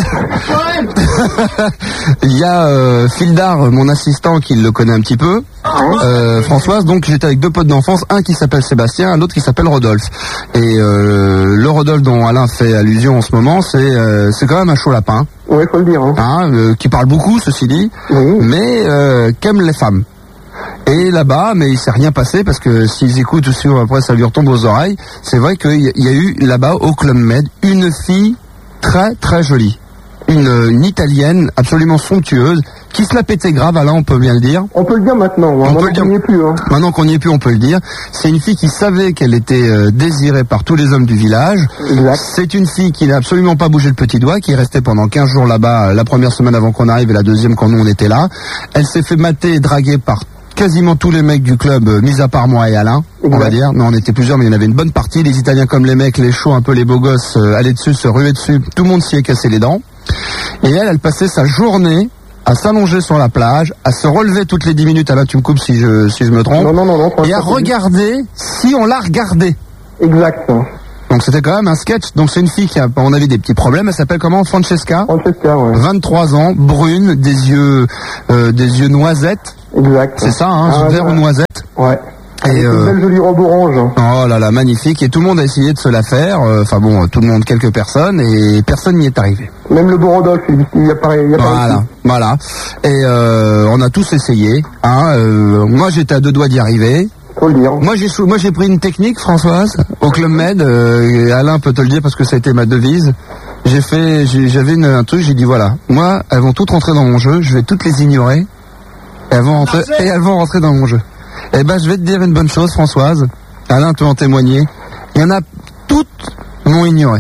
Il y a euh, Fildar, mon assistant, qui le connaît un petit peu. Euh, Françoise, donc j'étais avec deux potes d'enfance, un qui s'appelle Sébastien, un autre qui s'appelle Rodolphe. Et euh, le Rodolphe dont Alain fait allusion en ce moment, c'est euh, c'est quand même un chaud lapin, Ouais, faut le dire. Hein. hein, euh, qui parle beaucoup, ceci dit, Oui. mais euh, qu'aime les femmes. Et là-bas, mais il s'est rien passé parce que s'ils écoutent aussi, après ça lui retombe aux oreilles. C'est vrai qu'il y a- il y a eu là-bas au Club Med une fille très très jolie, une, une italienne absolument somptueuse qui se la pétait grave. Alain, on peut bien le dire. On peut le dire maintenant. On On peut peut le dire. n'y est plus. Hein. Maintenant qu'on n'y est plus, on peut le dire. C'est une fille qui savait qu'elle était euh, désirée par tous les hommes du village. Exact. C'est une fille qui n'a absolument pas bougé le petit doigt, qui est restée pendant quinze jours là-bas, euh, la première semaine avant qu'on arrive et la deuxième quand nous on était là. Elle s'est fait mater et draguer par quasiment tous les mecs du club, euh, mis à part moi et Alain, on va Exact. dire. Non, on était plusieurs, mais il y en avait une bonne partie. Les Italiens comme les mecs, les chauds, un peu les beaux gosses, euh, allaient dessus, se ruaient dessus. Tout le monde s'y est cassé les dents. Et elle, elle passait sa journée à s'allonger sur la plage, à se relever toutes les dix minutes. Alain, tu me coupes si je, si je me trompe. Non, non, non, non. Et à regarder si on la regardait. Exact. Donc c'était quand même un sketch. Donc c'est une fille qui a, à mon avis, des petits problèmes. Elle s'appelle comment? Francesca. Francesca, ouais. vingt-trois ans, brune, des yeux, euh, des yeux noisettes. Exact. C'est ça, hein, Ah, vert ouais. ou noisette. Ouais. Et Avec euh, une belle jolie robe orange. oh là là, magnifique. Et tout le monde a essayé de se la faire. Euh, Enfin bon, tout le monde, quelques personnes, et personne n'y est arrivé. Même le beau Rodolphe, il il y a pareil. Il y a pareil. Voilà, voilà. Et euh, on a tous essayé. Hein, euh, moi, j'étais à deux doigts d'y arriver. Faut le dire. Moi j'ai chou- moi j'ai pris une technique, Françoise, au Club Med. Euh, et Alain peut te le dire parce que ça a été ma devise. J'ai fait, j'ai- j'avais une- un truc, j'ai dit voilà, moi elles vont toutes rentrer dans mon jeu, je vais toutes les ignorer. Et elles vont rentrer, et elles vont rentrer dans mon jeu. Eh ben je vais te dire une bonne chose, Françoise. Alain peut en témoigner. Il y en a toutes m'ont ignoré.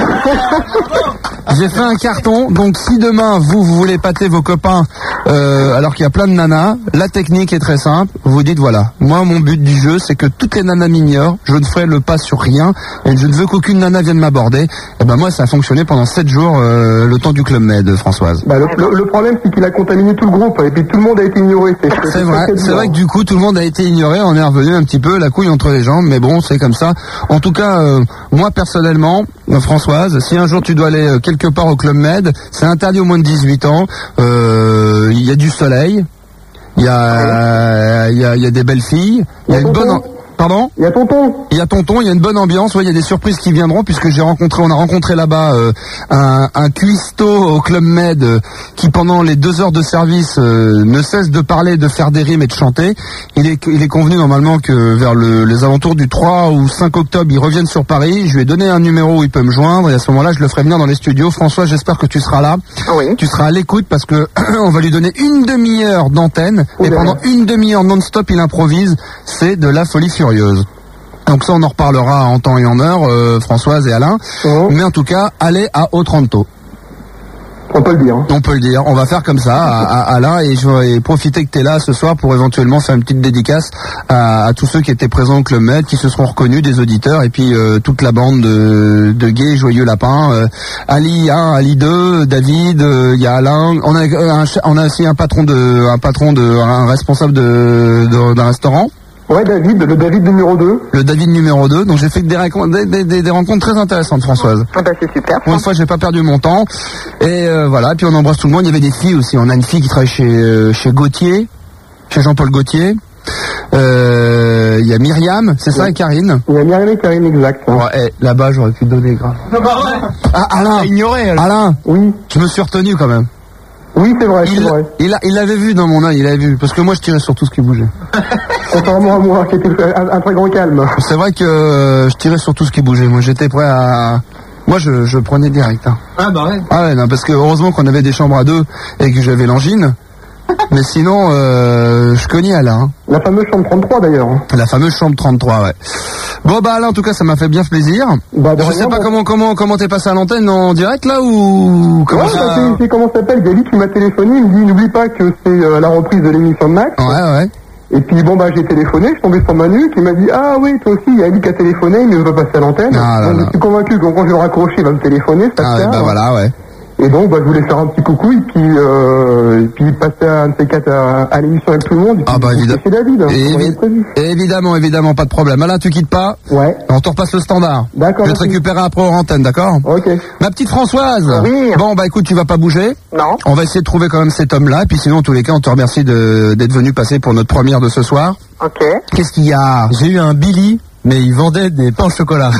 J'ai fait un carton, donc si demain vous, vous voulez pâter vos copains euh, alors qu'il y a plein de nanas, la technique est très simple, vous dites voilà, moi mon but du jeu c'est que toutes les nanas m'ignorent, je ne ferai le pas sur rien et je ne veux qu'aucune nana vienne m'aborder. Et ben moi ça a fonctionné pendant sept jours euh, le temps du Club Med, Françoise. Bah, le, le- le problème, c'est qu'il a contaminé tout le groupe et puis tout le monde a été ignoré. C'est C'est vrai, c'est vrai que du coup tout le monde a été ignoré, on est revenu un petit peu la couille entre les jambes, mais bon c'est comme ça. En tout cas, euh, moi personnellement, euh, Françoise, si un jour tu dois aller euh, quelque part au Club Med, c'est interdit aux moins de dix-huit ans, euh, il y a du soleil, il y a, il y a, il y a des belles filles, il y a une bonne... en- Pardon? Il y a tonton. Il y a tonton, il y a une bonne ambiance, ouais, il y a des surprises qui viendront puisque j'ai rencontré, on a rencontré là-bas euh, un, un cuistot au Club Med euh, qui pendant les deux heures de service euh, ne cesse de parler, de faire des rimes et de chanter. Il est, il est convenu normalement que vers le, les alentours du trois ou cinq octobre, il revienne sur Paris. Je lui ai donné un numéro où il peut me joindre et à ce moment-là, je le ferai venir dans les studios. François, j'espère que tu seras là. Oui. Tu seras à l'écoute parce que on va lui donner une demi-heure d'antenne et pendant une demi-heure non-stop, il improvise. C'est de la folie furieuse. Donc ça, on en reparlera en temps et en heure, euh, Françoise et Alain. Oh. Mais en tout cas, allez à Otranto. On peut le dire. On peut le dire. On va faire comme ça, à, à Alain, et je vais profiter que tu es là ce soir pour éventuellement faire une petite dédicace à, à tous ceux qui étaient présents au Club Med, qui se seront reconnus, des auditeurs, et puis euh, toute la bande de, de gays, joyeux lapins. Euh, Ali un, Ali deux, David, il euh, y a Alain. On a, un, on a aussi un patron de, un patron de, un responsable de, de, d'un restaurant. Ouais, David, le David numéro deux. Le David numéro deux. Donc j'ai fait des, des, des, des rencontres très intéressantes, Françoise. Ah bah c'est super. Pour une fois, j'ai pas perdu mon temps. Et euh, voilà, puis on embrasse tout le monde. Il y avait des filles aussi. On a une fille qui travaille chez, euh, chez Gauthier, chez Jean-Paul Gauthier. Euh, Il y a Myriam, c'est ça, Ouais. et Karine. Il y a Myriam et Karine, exact. Ouais, eh, là-bas, j'aurais pu te donner grave. Ah, Alain, ignoré. Alain, Oui, je me suis retenu quand même. oui, c'est vrai, c'est Il, vrai. il, a- il l'avait vu dans mon œil, il l'avait vu. Parce que moi, je tirais sur tout ce qui bougeait. Contrairement à moi, qui était un, un très grand calme. C'est vrai que euh, je tirais sur tout ce qui bougeait. Moi, j'étais prêt à... Moi, je, je prenais direct. Hein. Ah bah ouais. Ah ouais, non, parce que heureusement qu'on avait des chambres à deux et que j'avais l'angine. Mais sinon, euh, je cognais Alain. Hein. La fameuse chambre trente-trois d'ailleurs. La fameuse chambre trente-trois, ouais. Bon, bah Alain, en tout cas, ça m'a fait bien plaisir. Bah, de Je rien, sais pas bon. comment comment comment t'es passé à l'antenne en direct là ou comment Ouais, ça... bah, c'est, c'est comment ça s'appelle, Gaby qui m'a téléphoné, il me dit n'oublie pas que c'est euh, la reprise de l'émission de Max. Ouais, ouais. Et puis bon bah j'ai téléphoné, je suis tombé sur Manu qui m'a dit ah oui toi aussi il y a Ali qui a téléphoné mais il ne veut pas passer à l'antenne. Ah là donc là. je suis convaincu que quand je vais le raccrocher il va me téléphoner, ça Ah se ouais, fait, bah hein. voilà, ouais. Et donc bah, je voulais faire un petit coucou et puis, euh, et puis passer à un de ces quatre à, à l'émission avec tout le monde. Et puis, Ah bah vous évidemment. chez David, hein, Et comme on avait évi- prévu. évidemment, évidemment, pas de problème. Alain, tu quittes pas. Ouais. On te repasse le standard. D'accord. Je vais te merci. récupérer après hors antenne, d'accord? Ok. Ma petite Françoise. Oui. Bon, bah écoute, tu vas pas bouger. Non. On va essayer de trouver quand même cet homme-là. Puis sinon, en tous les cas, on te remercie de, d'être venu passer pour notre première de ce soir. Ok. Qu'est-ce qu'il y a? J'ai eu un Billy, mais il vendait des pains au chocolat.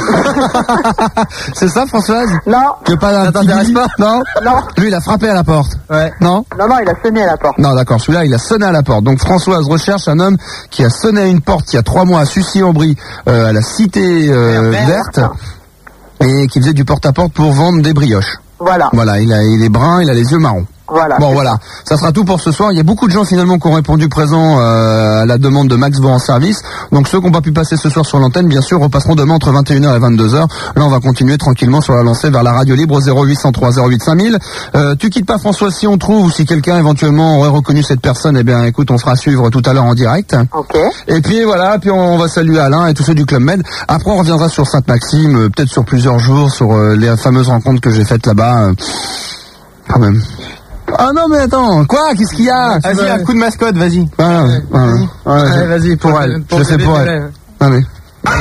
C'est ça, Françoise? Non. Tu veux pas un Ça petit t'intéresse Billy? pas? Non? Non. Lui, il a frappé à la porte. Ouais. Non? Non, non, il a sonné à la porte. Non, d'accord. Celui-là, il a sonné à la porte. Donc, Françoise recherche un homme qui a sonné à une porte il y a trois mois à Sucy-en-Brie, euh, à la cité euh, verte, et qui faisait du porte-à-porte pour vendre des brioches. Voilà. Voilà, il, a, il est brun, il a les yeux marrons. Voilà. Bon, voilà. Ça sera tout pour ce soir. Il y a beaucoup de gens finalement qui ont répondu présent euh, à la demande de Max Vaut en service. Donc ceux qui n'ont pas pu passer ce soir sur l'antenne, bien sûr, repasseront demain entre vingt et une heures et vingt-deux heures. Là, on va continuer tranquillement sur la lancée vers la radio libre au zéro huit cent trois zéro huit cinq mille. Euh, tu quittes pas, François, si on trouve ou si quelqu'un éventuellement aurait reconnu cette personne, eh bien écoute, on fera suivre tout à l'heure en direct. Ok. Et puis voilà, puis on va saluer Alain et tous ceux du Club Med. Après, on reviendra sur Sainte-Maxime, euh, peut-être sur plusieurs jours, sur euh, les fameuses rencontres que j'ai faites là-bas. Euh, quand même. Ah non mais attends, quoi? Qu'est-ce qu'il y a? Vas-y, un coup de mascotte, vas-y. Voilà, voilà. Ouais, Allez, je- vas-y, pour pour- elle. pour Je sais bébé pour Pelé. elle. Ah mais.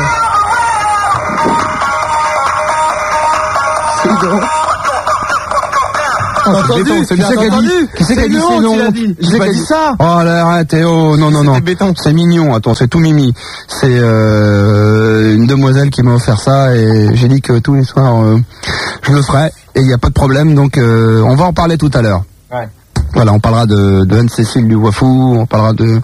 C'est drôle. T'as entendu? c'est Qui c'est qui a dit? Qui c'est qui a dit c'est non? Qui c'est qui a dit ça? Oh là, arrête, eh, oh, non, non, non. C'était béton. C'est mignon, attends, c'est tout mimi. C'est euh, une demoiselle qui m'a offert ça et j'ai dit que tous les soirs, euh, je le ferai et il n'y a pas de problème, donc euh, on va en parler tout à l'heure. Ouais. Voilà, on parlera de, de Anne-Cécile du Wafou, on parlera de...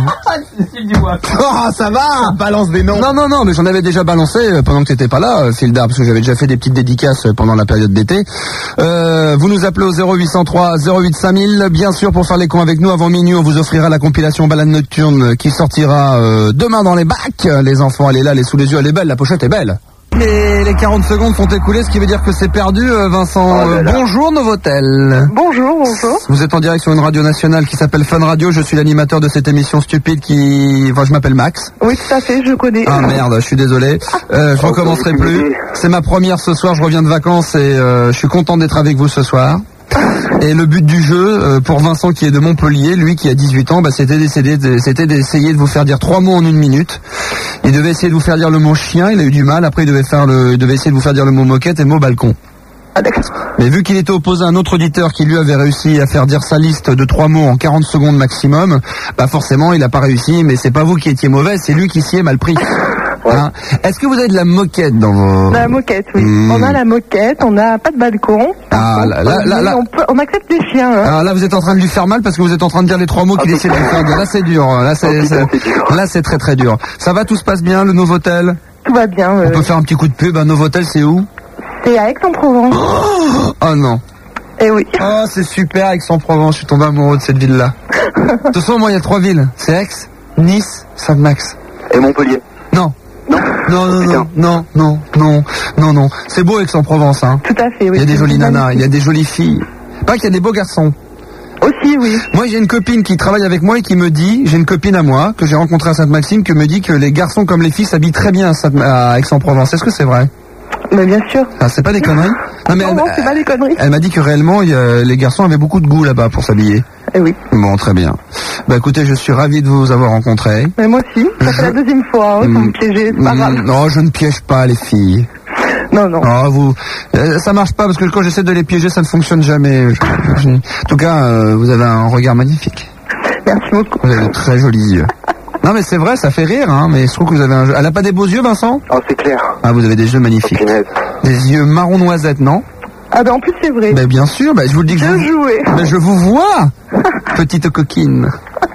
Oh, ça va! Balance des noms. Non, non, non, mais j'en avais déjà balancé euh, pendant que t'étais pas là, euh, fil d'arbre, parce que j'avais déjà fait des petites dédicaces euh, pendant la période d'été. Euh, vous nous appelez au zéro huit cent trois zéro huit cinq mille, bien sûr, pour faire les cons avec nous. Avant minuit, on vous offrira la compilation Balade Nocturne qui sortira euh, demain dans les bacs. Les enfants, elle est là, elle est sous les yeux, elle est belle, la pochette est belle. Les, les quarante secondes sont écoulées, ce qui veut dire que c'est perdu, euh, Vincent. Oh là là. Euh, bonjour Novotel. Bonjour, bonjour. Vous êtes en direct sur une radio nationale qui s'appelle Fun Radio. Je suis l'animateur de cette émission stupide qui... Enfin, je m'appelle Max. Oui, tout à fait, je connais. Ah merde, je suis désolé. Euh, je recommencerai plus. C'est ma première ce soir, je reviens de vacances et euh, je suis content d'être avec vous ce soir. Et le but du jeu, euh, pour Vincent qui est de Montpellier, lui qui a dix-huit ans, bah, c'était d'essayer de, c'était d'essayer de vous faire dire trois mots en une minute. Il devait essayer de vous faire dire le mot chien, il a eu du mal. Après, il devait faire le, il devait essayer de vous faire dire le mot moquette et le mot balcon. Ah, d'accord. Mais vu qu'il était opposé à un autre auditeur qui lui avait réussi à faire dire sa liste de trois mots en quarante secondes maximum, bah forcément il n'a pas réussi, mais c'est pas vous qui étiez mauvais, c'est lui qui s'y est mal pris. Hein. Est-ce que vous avez de la moquette dans vos... La moquette, oui. Mmh. On a la moquette, on n'a pas de balcon. Ah, là, là, là, là. On, peut- on accepte les chiens. Hein. Alors là, vous êtes en train de lui faire mal parce que vous êtes en train de dire les trois mots qu'il essaie de lui faire dire. Là, c'est dur. Là, c'est, c'est- là, c'est très très dur. Ça va, tout se passe bien, le Novotel? Tout va bien. On euh, peut faire un petit coup de pub. Un Novotel, c'est où? C'est à Aix-en-Provence. Oh non. Eh oui. Oh, c'est super, Aix-en-Provence. Je suis tombé amoureux de cette ville-là. De toute façon, moi, il y a trois villes. C'est Aix, Nice, Saint-Max. Et Montpellier. Non. Non. Non, non, non, non, non, non, non, non. C'est beau Aix-en-Provence, hein. Tout à fait, oui. Il y a des C'est jolies magnifique. nanas, il y a des jolies filles. Pas qu'il y a des beaux garçons. Aussi, oui. Moi, j'ai une copine qui travaille avec moi et qui me dit, j'ai une copine à moi, que j'ai rencontrée à Sainte-Maxime, qui me dit que les garçons comme les filles s'habillent très bien à, Sainte- à Aix-en-Provence. Est-ce que c'est vrai? Mais bien sûr. Ah, c'est pas des conneries? Non, mais Non, elle, non, c'est pas des conneries. elle m'a dit que réellement, il y a- les garçons avaient beaucoup de goût là-bas pour s'habiller. Eh oui. Bon, très bien. Bah écoutez, je suis ravi de vous avoir rencontré. Mais moi aussi. Ça fait la deuxième fois, hein, sans me piéger, c'est pas grave. Non, je ne piège pas les filles. Non, non. Ah, vous, euh, ça marche pas parce que quand j'essaie de les piéger, ça ne fonctionne jamais. Je- je- en tout cas, euh, vous avez un regard magnifique. Merci beaucoup. Vous avez de très jolis yeux. Non mais c'est vrai, ça fait rire, hein, mais je trouve que vous avez un jeu. Elle a pas des beaux yeux, Vincent? Oh, c'est clair. Ah, vous avez des yeux magnifiques. Des yeux marron noisette, non? Ah ben en plus c'est vrai. Ben bien sûr, ben je vous le dis que je Bien vous... joué. Ben je vous vois, petite coquine.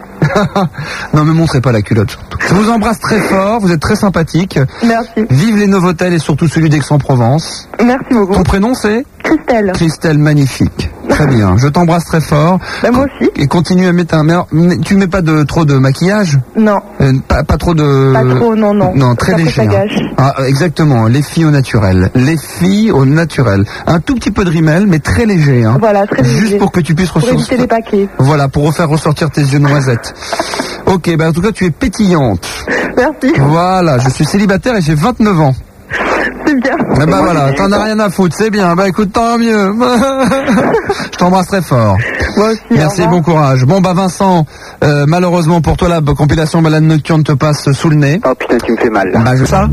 Non, me montrez pas la culotte surtout. Je vous embrasse très fort, vous êtes très sympathique. Merci. Vive les Novotel et surtout celui d'Aix-en-Provence. Merci beaucoup. Ton prénom c'est? Christelle. Christelle, magnifique. Très bien, je t'embrasse très fort. Ben moi aussi. Et continue à mettre un... Mais alors, mais tu mets pas de trop de maquillage? Non. Euh, pas, pas trop de... Pas trop, non, non. Non, très Après, léger. ça hein. gâche. Ah, exactement, les filles au naturel. Les filles au naturel. Un tout petit peu de rimel, mais très léger. Hein. Voilà, très léger. Juste pour que tu puisses Pour ressortir... éviter les paquets. Voilà, pour refaire ressortir tes yeux noisettes. Ok, ben en tout cas, tu es pétillante. Merci. Voilà, je suis célibataire et j'ai vingt-neuf ans. C'est bien. Eh ben voilà, t'en as rien à foutre, c'est bien. Bah écoute, tant mieux. Je t'embrasse très fort. Moi aussi. Merci, bon courage. Bon bah Vincent, euh, malheureusement pour toi la compilation Balade Nocturne te passe sous le nez. Oh putain, tu me fais mal. Bah je ça.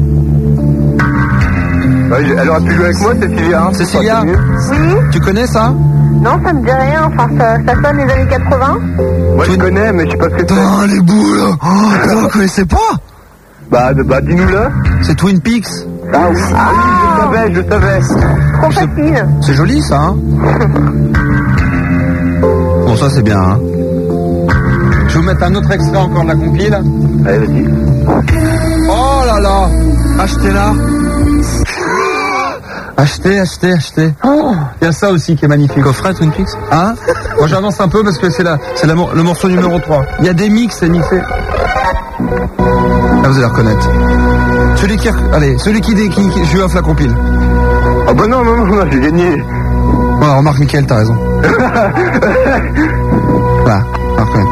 Ouais, elle aurait pu jouer avec moi, Cécilia. Hein, Cécilia, Oui. tu connais ça? Non, ça me dit rien. Enfin, ça, ça sonne les années quatre-vingts. Moi, je connais, mais je sais pas ce que c'est. Oh les boules. Oh, vous ne connaissez pas? Bah, de- bah dis-nous-le. C'est Twin Peaks. Ah oui, ah, oui, je savais, je savais. Trop facile. C'est joli ça, hein? Bon, ça c'est bien, hein? Je vais vous mettre un autre extrait encore de la compile. Allez, vas-y. Oh là là! Achetez-la! Achetez, achetez, achetez. Oh, il y a ça aussi qui est magnifique. Coffret Twin Peaks? Hein? Moi j'avance un peu parce que c'est la, c'est la, le morceau numéro trois. Il y a des mix, c'est mixé. Ah, vous allez reconnaître. Celui qui, allez, celui qui, qui, qui je lui offre la compile. Oh bah non, non, non, non, j'ai gagné. Voilà, remarque Mickaël, t'as raison. Voilà, on va reconnaître.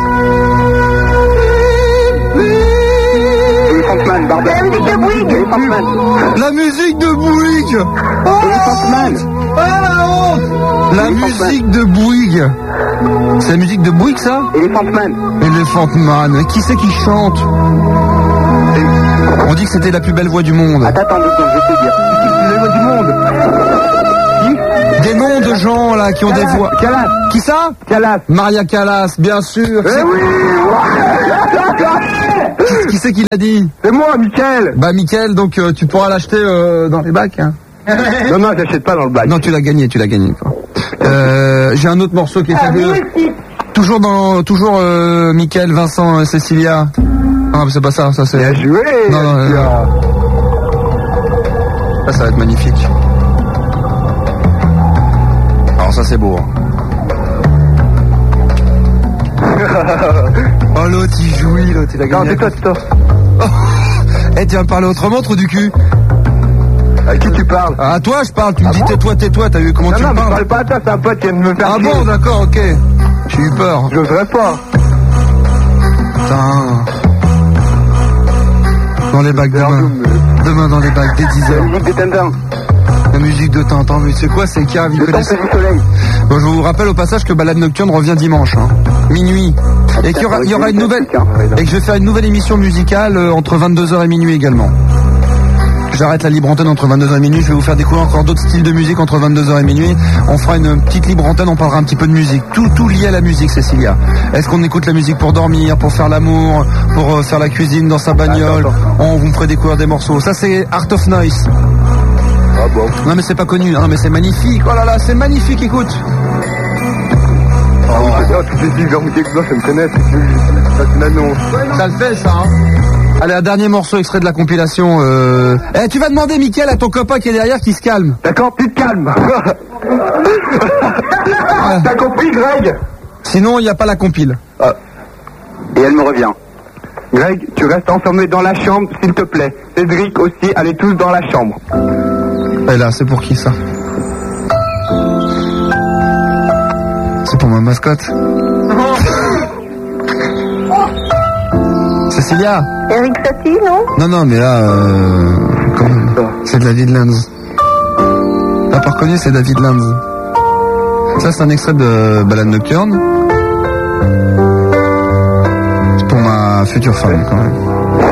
Elephant Barbara. La musique de Bouygues. Elephant Man. La musique de Bouygues! Oh la honte! Oh la honte! La musique de Bouygues! C'est la musique de Bouygues, ça? Elephant Man. Elephant Man. Mais qui c'est qui chante? On dit que c'était la plus belle voix du monde. Attends, attends, deux secondes, je vais te dire. C'est qui le voix du monde? Des noms de gens, là, qui ont des voix. Calas. Qui ça? Calas. Maria Callas, bien sûr. Eh C'est- oui. Qui, qui c'est qui l'a dit? C'est moi, Mickaël. Bah, Mickaël, donc euh, tu pourras l'acheter euh, dans les bacs, hein. Non, non, j'achète pas dans le bac. Non, tu l'as gagné, tu l'as gagné. Quoi. Euh, j'ai un autre morceau qui est Ah, fabuleux. oui, aussi. Toujours dans, toujours euh, Mickaël, Vincent, euh, Cécilia. Non, mais c'est pas ça, ça c'est. Bien joué. Non, non, non, non. Ça, ça va être magnifique. Alors ça c'est beau. Hein. Oh l'autre il jouit, l'autre il a Non, gagné. c'est toi, c'est toi. Oh. Eh, tu vas me parler autrement, trou du cul. À qui tu parles? Ah, à toi je parle, tu me Ah dis bon tais-toi, tais-toi, t'as vu comment Non, tu non, me mais je parles? parle pas à toi, c'est un pote qui vient de me faire Ah chier. bon, d'accord, ok. J'ai eu peur. Je n'oserais pas. Putain. Dans les bacs demain. Demain dans les bacs, dès dix heures. La musique des Tintins. La musique de Tintin, mais c'est quoi, c'est Cave, ils Le connaissent. temple du soleil. Bon, je vous rappelle au passage que Balade Nocturne revient dimanche, hein. Minuit. Et qu'il y aura, il y aura une nouvelle, et que je vais faire une nouvelle émission musicale euh, entre vingt-deux heures et minuit également. J'arrête la libre antenne entre vingt-deux heures et minuit, je vais vous faire découvrir encore d'autres styles de musique entre vingt-deux heures et minuit. On fera une petite libre antenne, on parlera un petit peu de musique. Tout, tout lié à la musique, Cécilia. Est-ce qu'on écoute la musique pour dormir, pour faire l'amour, pour euh, faire la cuisine dans sa bagnole? On vous me ferait découvrir des morceaux. Ça c'est Art of Noise. Ah bon. Non mais c'est pas connu, non mais c'est magnifique. Oh là là, c'est magnifique, écoute. Ah oui, c'est bien, toutes les filles vers Mouquet Blanc, ça me connaît. Ça, c'est l'annonce. Ça le fait, ça, hein. Allez, un dernier morceau extrait de la compilation. Euh... Eh, tu vas demander, Mickaël, à ton copain qui est derrière, qui se calme. D'accord, tu te calmes. T'as compris, Greg? Sinon, il n'y a pas la compile. Ah. Et elle me revient. Greg, tu restes enfermé dans la chambre, s'il te plaît. Cédric aussi, allez tous dans la chambre. Et là, c'est pour qui ça? C'est pour ma mascotte. Cécilia. Eric Satie, non? Non, non, mais là, euh, quand même, c'est David Lenz. T'as pas reconnu, c'est David Lenz. Ça, c'est un extrait de Balade nocturne. C'est pour ma future femme, quand même.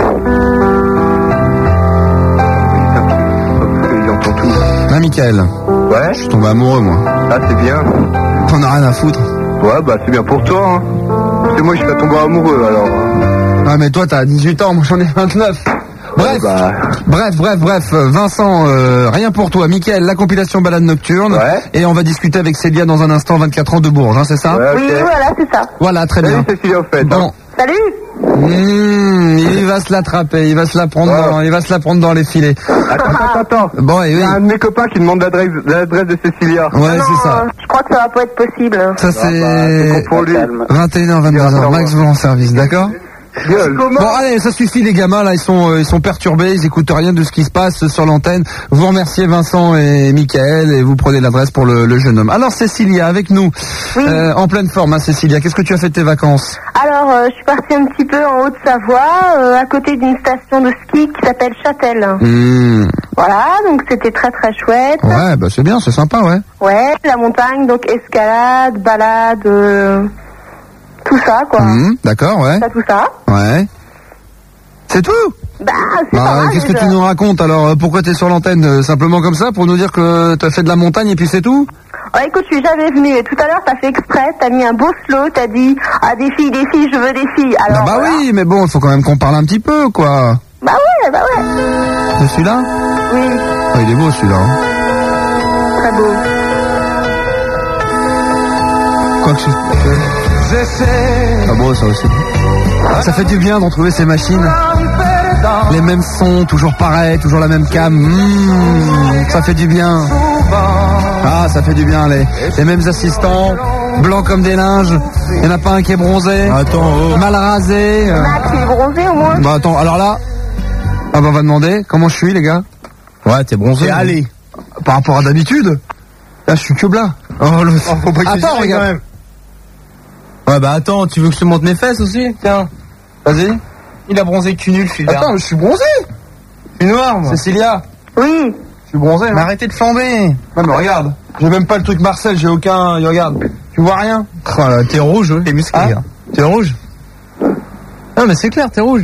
Là, Michael. Ouais. Je suis tombé amoureux, moi. Ah, c'est bien. T'en as rien à foutre. Ouais, bah c'est bien pour toi, hein. Parce que moi, je suis pas tombé amoureux, alors. Ah, mais toi, t'as dix-huit ans, moi j'en ai vingt-neuf. Bref, Ouais, bah... bref, bref, bref, Vincent, euh, rien pour toi. Mickaël, la compilation Balade nocturne. Ouais. Et on va discuter avec Célia dans un instant, vingt-quatre ans de Bourges, hein, c'est ça? Ouais, Oui, ok. voilà, c'est ça. Voilà, très Salut, bien. Cécilia, au fait. Bon. Salut. Mmh, il va se l'attraper, il va se la prendre, Ouais. dans, il va se la prendre dans les filets. Attends, attends, attends. Bon, et Il oui. y a un de mes copains qui demande l'adresse, l'adresse de Cécilia. Ouais, Non, c'est ça. euh, je crois que ça va pas être possible. Ça, Ah, bah, c'est c'est con pour lui. vingt et une heures, vingt-deux heures. Max vous en service, d'accord? Gueule. Bon, allez, ça suffit, les gamins, là, ils sont, euh, ils sont perturbés, ils écoutent rien de ce qui se passe sur l'antenne. Vous remerciez Vincent et Mickaël et vous prenez l'adresse pour le, le jeune homme. Alors, Cécilia, avec nous, Oui. euh, en pleine forme, hein, Cécilia, qu'est-ce que tu as fait de tes vacances? Alors, euh, je suis partie un petit peu en Haute-Savoie, euh, à côté d'une station de ski qui s'appelle Châtel. Mmh. Voilà, donc c'était très très chouette. Ouais, bah c'est bien, c'est sympa, ouais. Ouais, la montagne, donc escalade, balade, euh, tout ça, quoi. Mmh, d'accord, ouais. Ça, tout ça. Ouais. C'est tout? Bah, c'est Bah, pas mal, qu'est-ce que déjà. tu nous racontes alors? euh, Pourquoi t'es sur l'antenne euh, simplement comme ça pour nous dire que t'as fait de la montagne et puis c'est tout? Ouais, écoute, je suis jamais venue. Et tout à l'heure, t'as fait exprès, t'as mis un beau slow, t'as dit, ah, des filles, des filles, je veux des filles. Alors, bah, bah voilà. oui, mais bon, il faut quand même qu'on parle un petit peu, quoi. Bah ouais, bah ouais. C'est celui-là? Oui, Ah, il est beau celui-là. Hein. très beau. Quoi que c'est. Ah bon, ça aussi. Ça fait du bien de retrouver ces machines. Les mêmes sons, toujours pareil, toujours la même cam. Mmh, ça fait du bien. Ah, ça fait du bien, les, les mêmes assistants, blancs comme des linges. Il n'y en a pas un qui est bronzé. Attends, oh. Mal rasé. euh. Max, il est bronzé au moins. Bah attends, alors là, ah bah on va demander comment je suis, les gars. Ouais, t'es bronzé. Et allez, par rapport à d'habitude, là je suis que blanc. Oh, le... faut pas que tu Attends, dises regarde. quand même. Ouais, bah attends, tu veux que je te montre mes fesses aussi? Tiens. Vas-y. Il a bronzé cul nul, celui-là. Attends, je suis bronzé. Je suis noir, moi. Cécilia, Oui. je suis bronzé. Mais Hein. arrêtez de flamber. Ouais, mais regarde, j'ai même pas le truc Marcel, j'ai aucun. Regarde, tu vois rien. Oh là, t'es rouge, ouais. T'es musclé, Hein gars. T'es rouge. Non, mais c'est clair, t'es rouge.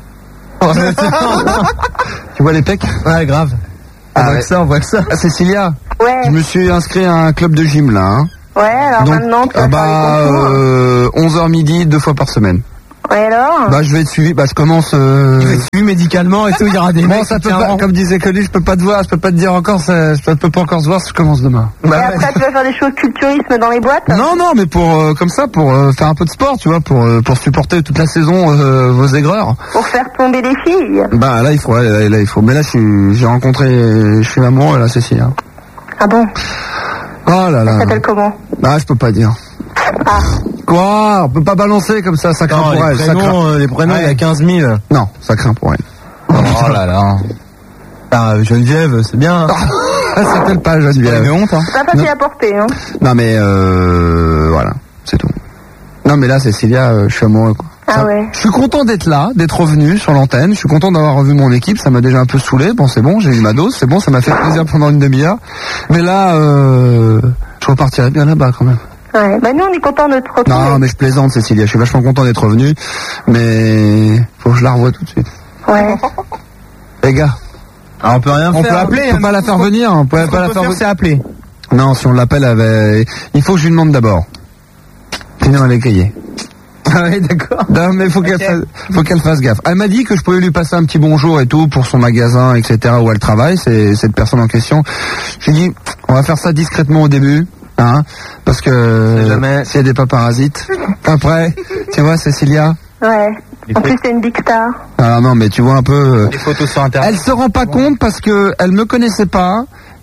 Tu vois les pecs? Ouais, grave. On Ah, voit ouais. que ça, on voit que ça. Ah, Cécilia, Ouais. je me suis inscrit à un club de gym là. Hein. Ouais, alors Donc, maintenant, tu ah vas bah, faire les contours. euh, onze heures midi, deux fois par semaine. Ouais, alors Bah, je vais être suivi. Bah, je commence. Euh... Il va être suivi médicalement et tout, il y aura des Bon, mecs ça qui peut tiendront. pas, comme disait Coluche, je peux pas te voir, je peux pas te dire encore, ça, je peux, peux pas encore se voir si je commence demain. Et après, tu vas faire des choses culturisme dans les boîtes. Non, non, mais pour euh, comme ça, pour euh, faire un peu de sport, tu vois, pour euh, pour supporter toute la saison euh, vos aigreurs. Pour faire tomber des filles. Bah là, il faut, là, là, là, il faut. Mais là, je suis- j'ai rencontré, je suis amoureux là, Cécile. Hein. Ah bon? Oh là Ça là. s'appelle comment? Bah, je peux pas dire. Ah. Quoi? On peut pas balancer comme ça, ça craint Non, pour les elle. Ça craint. prénoms, euh, les prénoms, il y a quinze mille. Non, ça craint pour elle. Oh là là. Ah, Geneviève, c'est bien. Elle s'appelle pas Elle Geneviève. avait honte, hein. Ça pas facile à porter, hein. Non mais euh, voilà, c'est tout. Non mais là, Cécilia, euh, je suis amoureux quoi. Ah Ça- ouais. Je suis content d'être là, d'être revenu sur l'antenne. Je suis content d'avoir revu mon équipe. Ça m'a déjà un peu saoulé. Bon, c'est bon, j'ai eu ma dose. C'est bon, ça m'a fait plaisir pendant une demi-heure. Mais là, euh, je repartirai bien là-bas quand même. Ouais. Bah nous, on est contents de te retrouver. Non, mais je plaisante, Cécilia. Je suis vachement content d'être revenu. Mais faut que je la revoie tout de suite. Ouais. Les gars, Ah, on peut rien on faire. peut appeler. On peut pas la faire venir. On peut Ce pas la qu'on peut faire faire, venir. c'est appeler. Non, si on l'appelle, elle va- il faut que je lui demande d'abord. Sinon, elle est grillée. Ah oui, d'accord. Non, mais faut qu'elle Ok. fasse, faut qu'elle fasse gaffe. Elle m'a dit que je pouvais lui passer un petit bonjour et tout pour son magasin, et cetera où elle travaille, c'est cette personne en question. J'ai dit, on va faire ça discrètement au début, hein, parce que C'est jamais- s'il y a des parasites. Après, tu vois, Cécilia. Ouais. Les En faits- plus, c'est une big star. Alors non, mais tu vois un peu. euh, Les photos sur internet. Elle se rend pas compte parce que elle me connaissait pas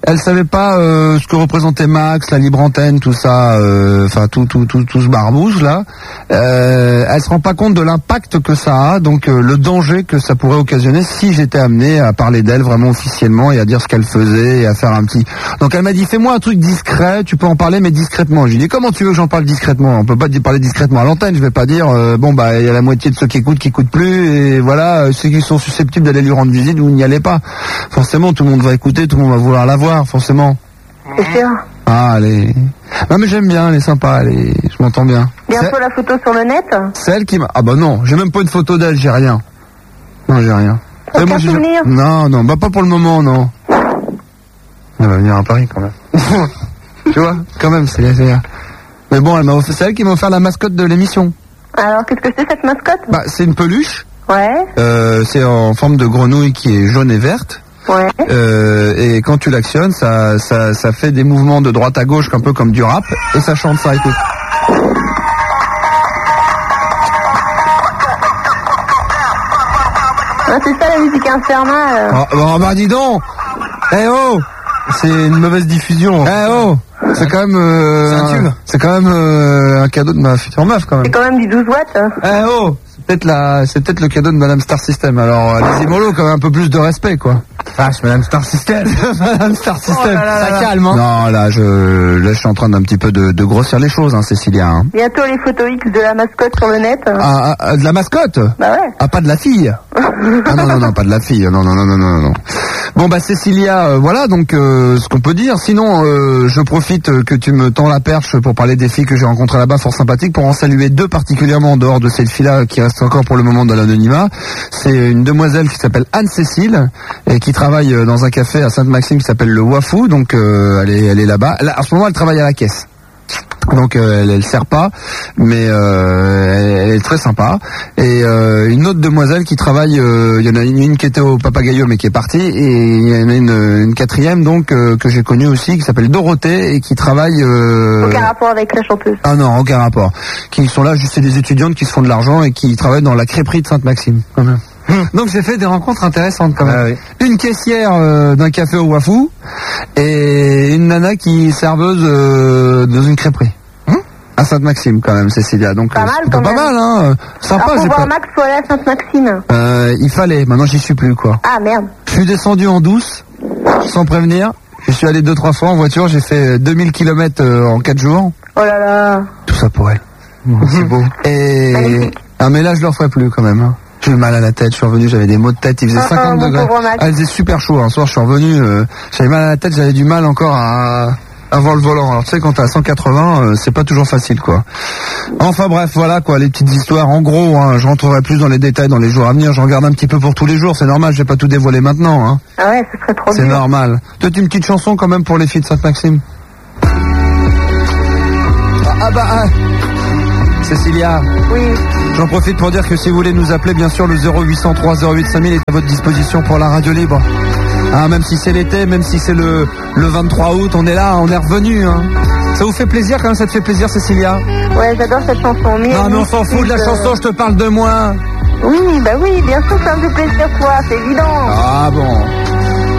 elle savait pas euh, ce que représentait Max, la libre antenne, tout ça, enfin euh, tout tout tout tout ce barbouze là. Euh, elle se rend pas compte de l'impact que ça a, donc euh, le danger que ça pourrait occasionner si j'étais amené à parler d'elle vraiment officiellement et à dire ce qu'elle faisait et à faire un petit. Donc elle m'a dit fais-moi un truc discret, tu peux en parler mais discrètement. J'ai dit comment tu veux que j'en parle discrètement? On peut pas parler discrètement à l'antenne. Je vais pas dire euh, bon bah il y a la moitié de ceux qui écoutent qui écoutent plus et voilà ceux qui sont susceptibles d'aller lui rendre visite, vous n'y allez pas. Forcément tout le monde va écouter, tout le monde va vouloir la voir. Forcément. C'est sûr. Ah, elle est... Non, mais j'aime bien, elle est sympa, elle est... je m'entends bien. Bientôt la photo sur le net? C'est elle qui m'a... Ah bah non, j'ai même pas une photo d'elle, j'ai rien. Non, j'ai rien. Aucun moi, souvenir? Non, non, bah pas pour le moment, non. Elle va venir à Paris, quand même. Tu vois, quand même, c'est... c'est... Mais bon, elle m'a offert... c'est elle qui m'a offert la mascotte de l'émission. Alors, qu'est-ce que c'est, cette mascotte? Bah, c'est une peluche. Ouais. Euh, c'est en forme de grenouille qui est jaune et verte. Ouais. Euh, et quand tu l'actionnes, ça, ça, ça fait des mouvements de droite à gauche, un peu comme du rap, et ça chante ça, écoute. Ah, c'est ça la musique infernale. Oh, oh bah dis donc. Eh oh, c'est une mauvaise diffusion. Eh oh, c'est quand même, euh, c'est un tube. C'est quand même euh, un cadeau de ma future meuf quand même. C'est quand même du douze watts. Eh oh, c'est peut-être la, c'est peut-être le cadeau de Madame Star System. Alors allez-y mollo, quand même un peu plus de respect quoi. Vache, Madame Star System. Madame Star System. Oh là là là ça là. calme. Hein. Non là, je, là je suis en train d'un petit peu de, de grossir les choses, hein, Cécilia. Hein. Bientôt les photos X de la mascotte sur le net. Ah, ah, de la mascotte? Bah ouais. Ah, pas de la fille? Ah non, non, non, pas de la fille. Non, non, non, non, non, non. Bon, bah, Cécilia, euh, voilà, donc, euh, ce qu'on peut dire. Sinon, euh, je profite euh, que tu me tends la perche pour parler des filles que j'ai rencontrées là-bas, fort sympathiques, pour en saluer deux particulièrement en dehors de cette fille-là, qui reste encore pour le moment dans l'anonymat. C'est une demoiselle qui s'appelle Anne-Cécile, et qui travaille euh, dans un café à Sainte-Maxime qui s'appelle le Wafou, donc, euh, elle est, elle est là-bas. Là, en ce moment, elle travaille à la caisse. Donc euh, elle, elle sert pas, mais euh, elle, elle est très sympa. Et euh, une autre demoiselle qui travaille, euh, il y en a une, une qui était au Papagayo mais qui est partie, et il y en a une, une quatrième donc euh, que j'ai connue aussi qui s'appelle Dorothée et qui travaille. Euh... Aucun rapport avec la chanteuse. Ah non, aucun rapport. Qui sont là, juste c'est des étudiantes qui se font de l'argent et qui travaillent dans la crêperie de Sainte-Maxime quand même. Donc j'ai fait des rencontres intéressantes quand même. Ah, oui. Une caissière euh, d'un café au Wafou et une nana qui est serveuse euh, dans une crêperie. Hum à Sainte-Maxime quand même, Cécilia. Donc pas euh, mal c'est quand pas même. mal hein. Sympa. Alors, pour j'ai voir pas... Max, faut aller à Sainte-Maxime. Euh, il fallait. Maintenant j'y suis plus quoi. Ah merde. Je suis descendu en douce, sans prévenir. Je suis allé deux trois fois en voiture. J'ai fait deux mille kilomètres euh, en quatre jours. Oh là là. Tout ça pour elle. C'est beau. Et magnifique. Ah mais là je le referai plus quand même. Hein. J'ai eu mal à la tête, je suis revenu, j'avais des maux de tête, il faisait oh, cinquante oh, degrés. Ah, il faisait super chaud, un soir je suis revenu, euh, j'avais mal à la tête, j'avais du mal encore à, à avoir le volant. Alors tu sais, quand t'es à cent quatre-vingts, euh, c'est pas toujours facile quoi. Enfin bref, voilà quoi, les petites histoires, en gros, hein, je rentrerai plus dans les détails dans les jours à venir, je regarde un petit peu pour tous les jours, c'est normal, je vais pas tout dévoiler maintenant. Hein. Ah ouais, ce serait trop C'est dur. normal. Peut-être une petite chanson quand même pour les filles de Sainte-Maxime. Ah, ah bah... Ah. Cécilia. Oui. J'en profite pour dire que si vous voulez nous appeler, bien sûr, le zéro huit cent trois zéro huit cinq mille est à votre disposition pour la radio libre. Hein, même si c'est l'été, même si c'est le, le vingt-trois août, on est là, on est revenu. Hein. Ça vous fait plaisir quand même, ça te fait plaisir, Cécilia? Ouais, j'adore cette chanson. Mais non, mais on s'en fout de la euh... chanson, je te parle de moi. Oui, bah oui, bien sûr, ça me fait plaisir, toi, c'est évident. Ah bon.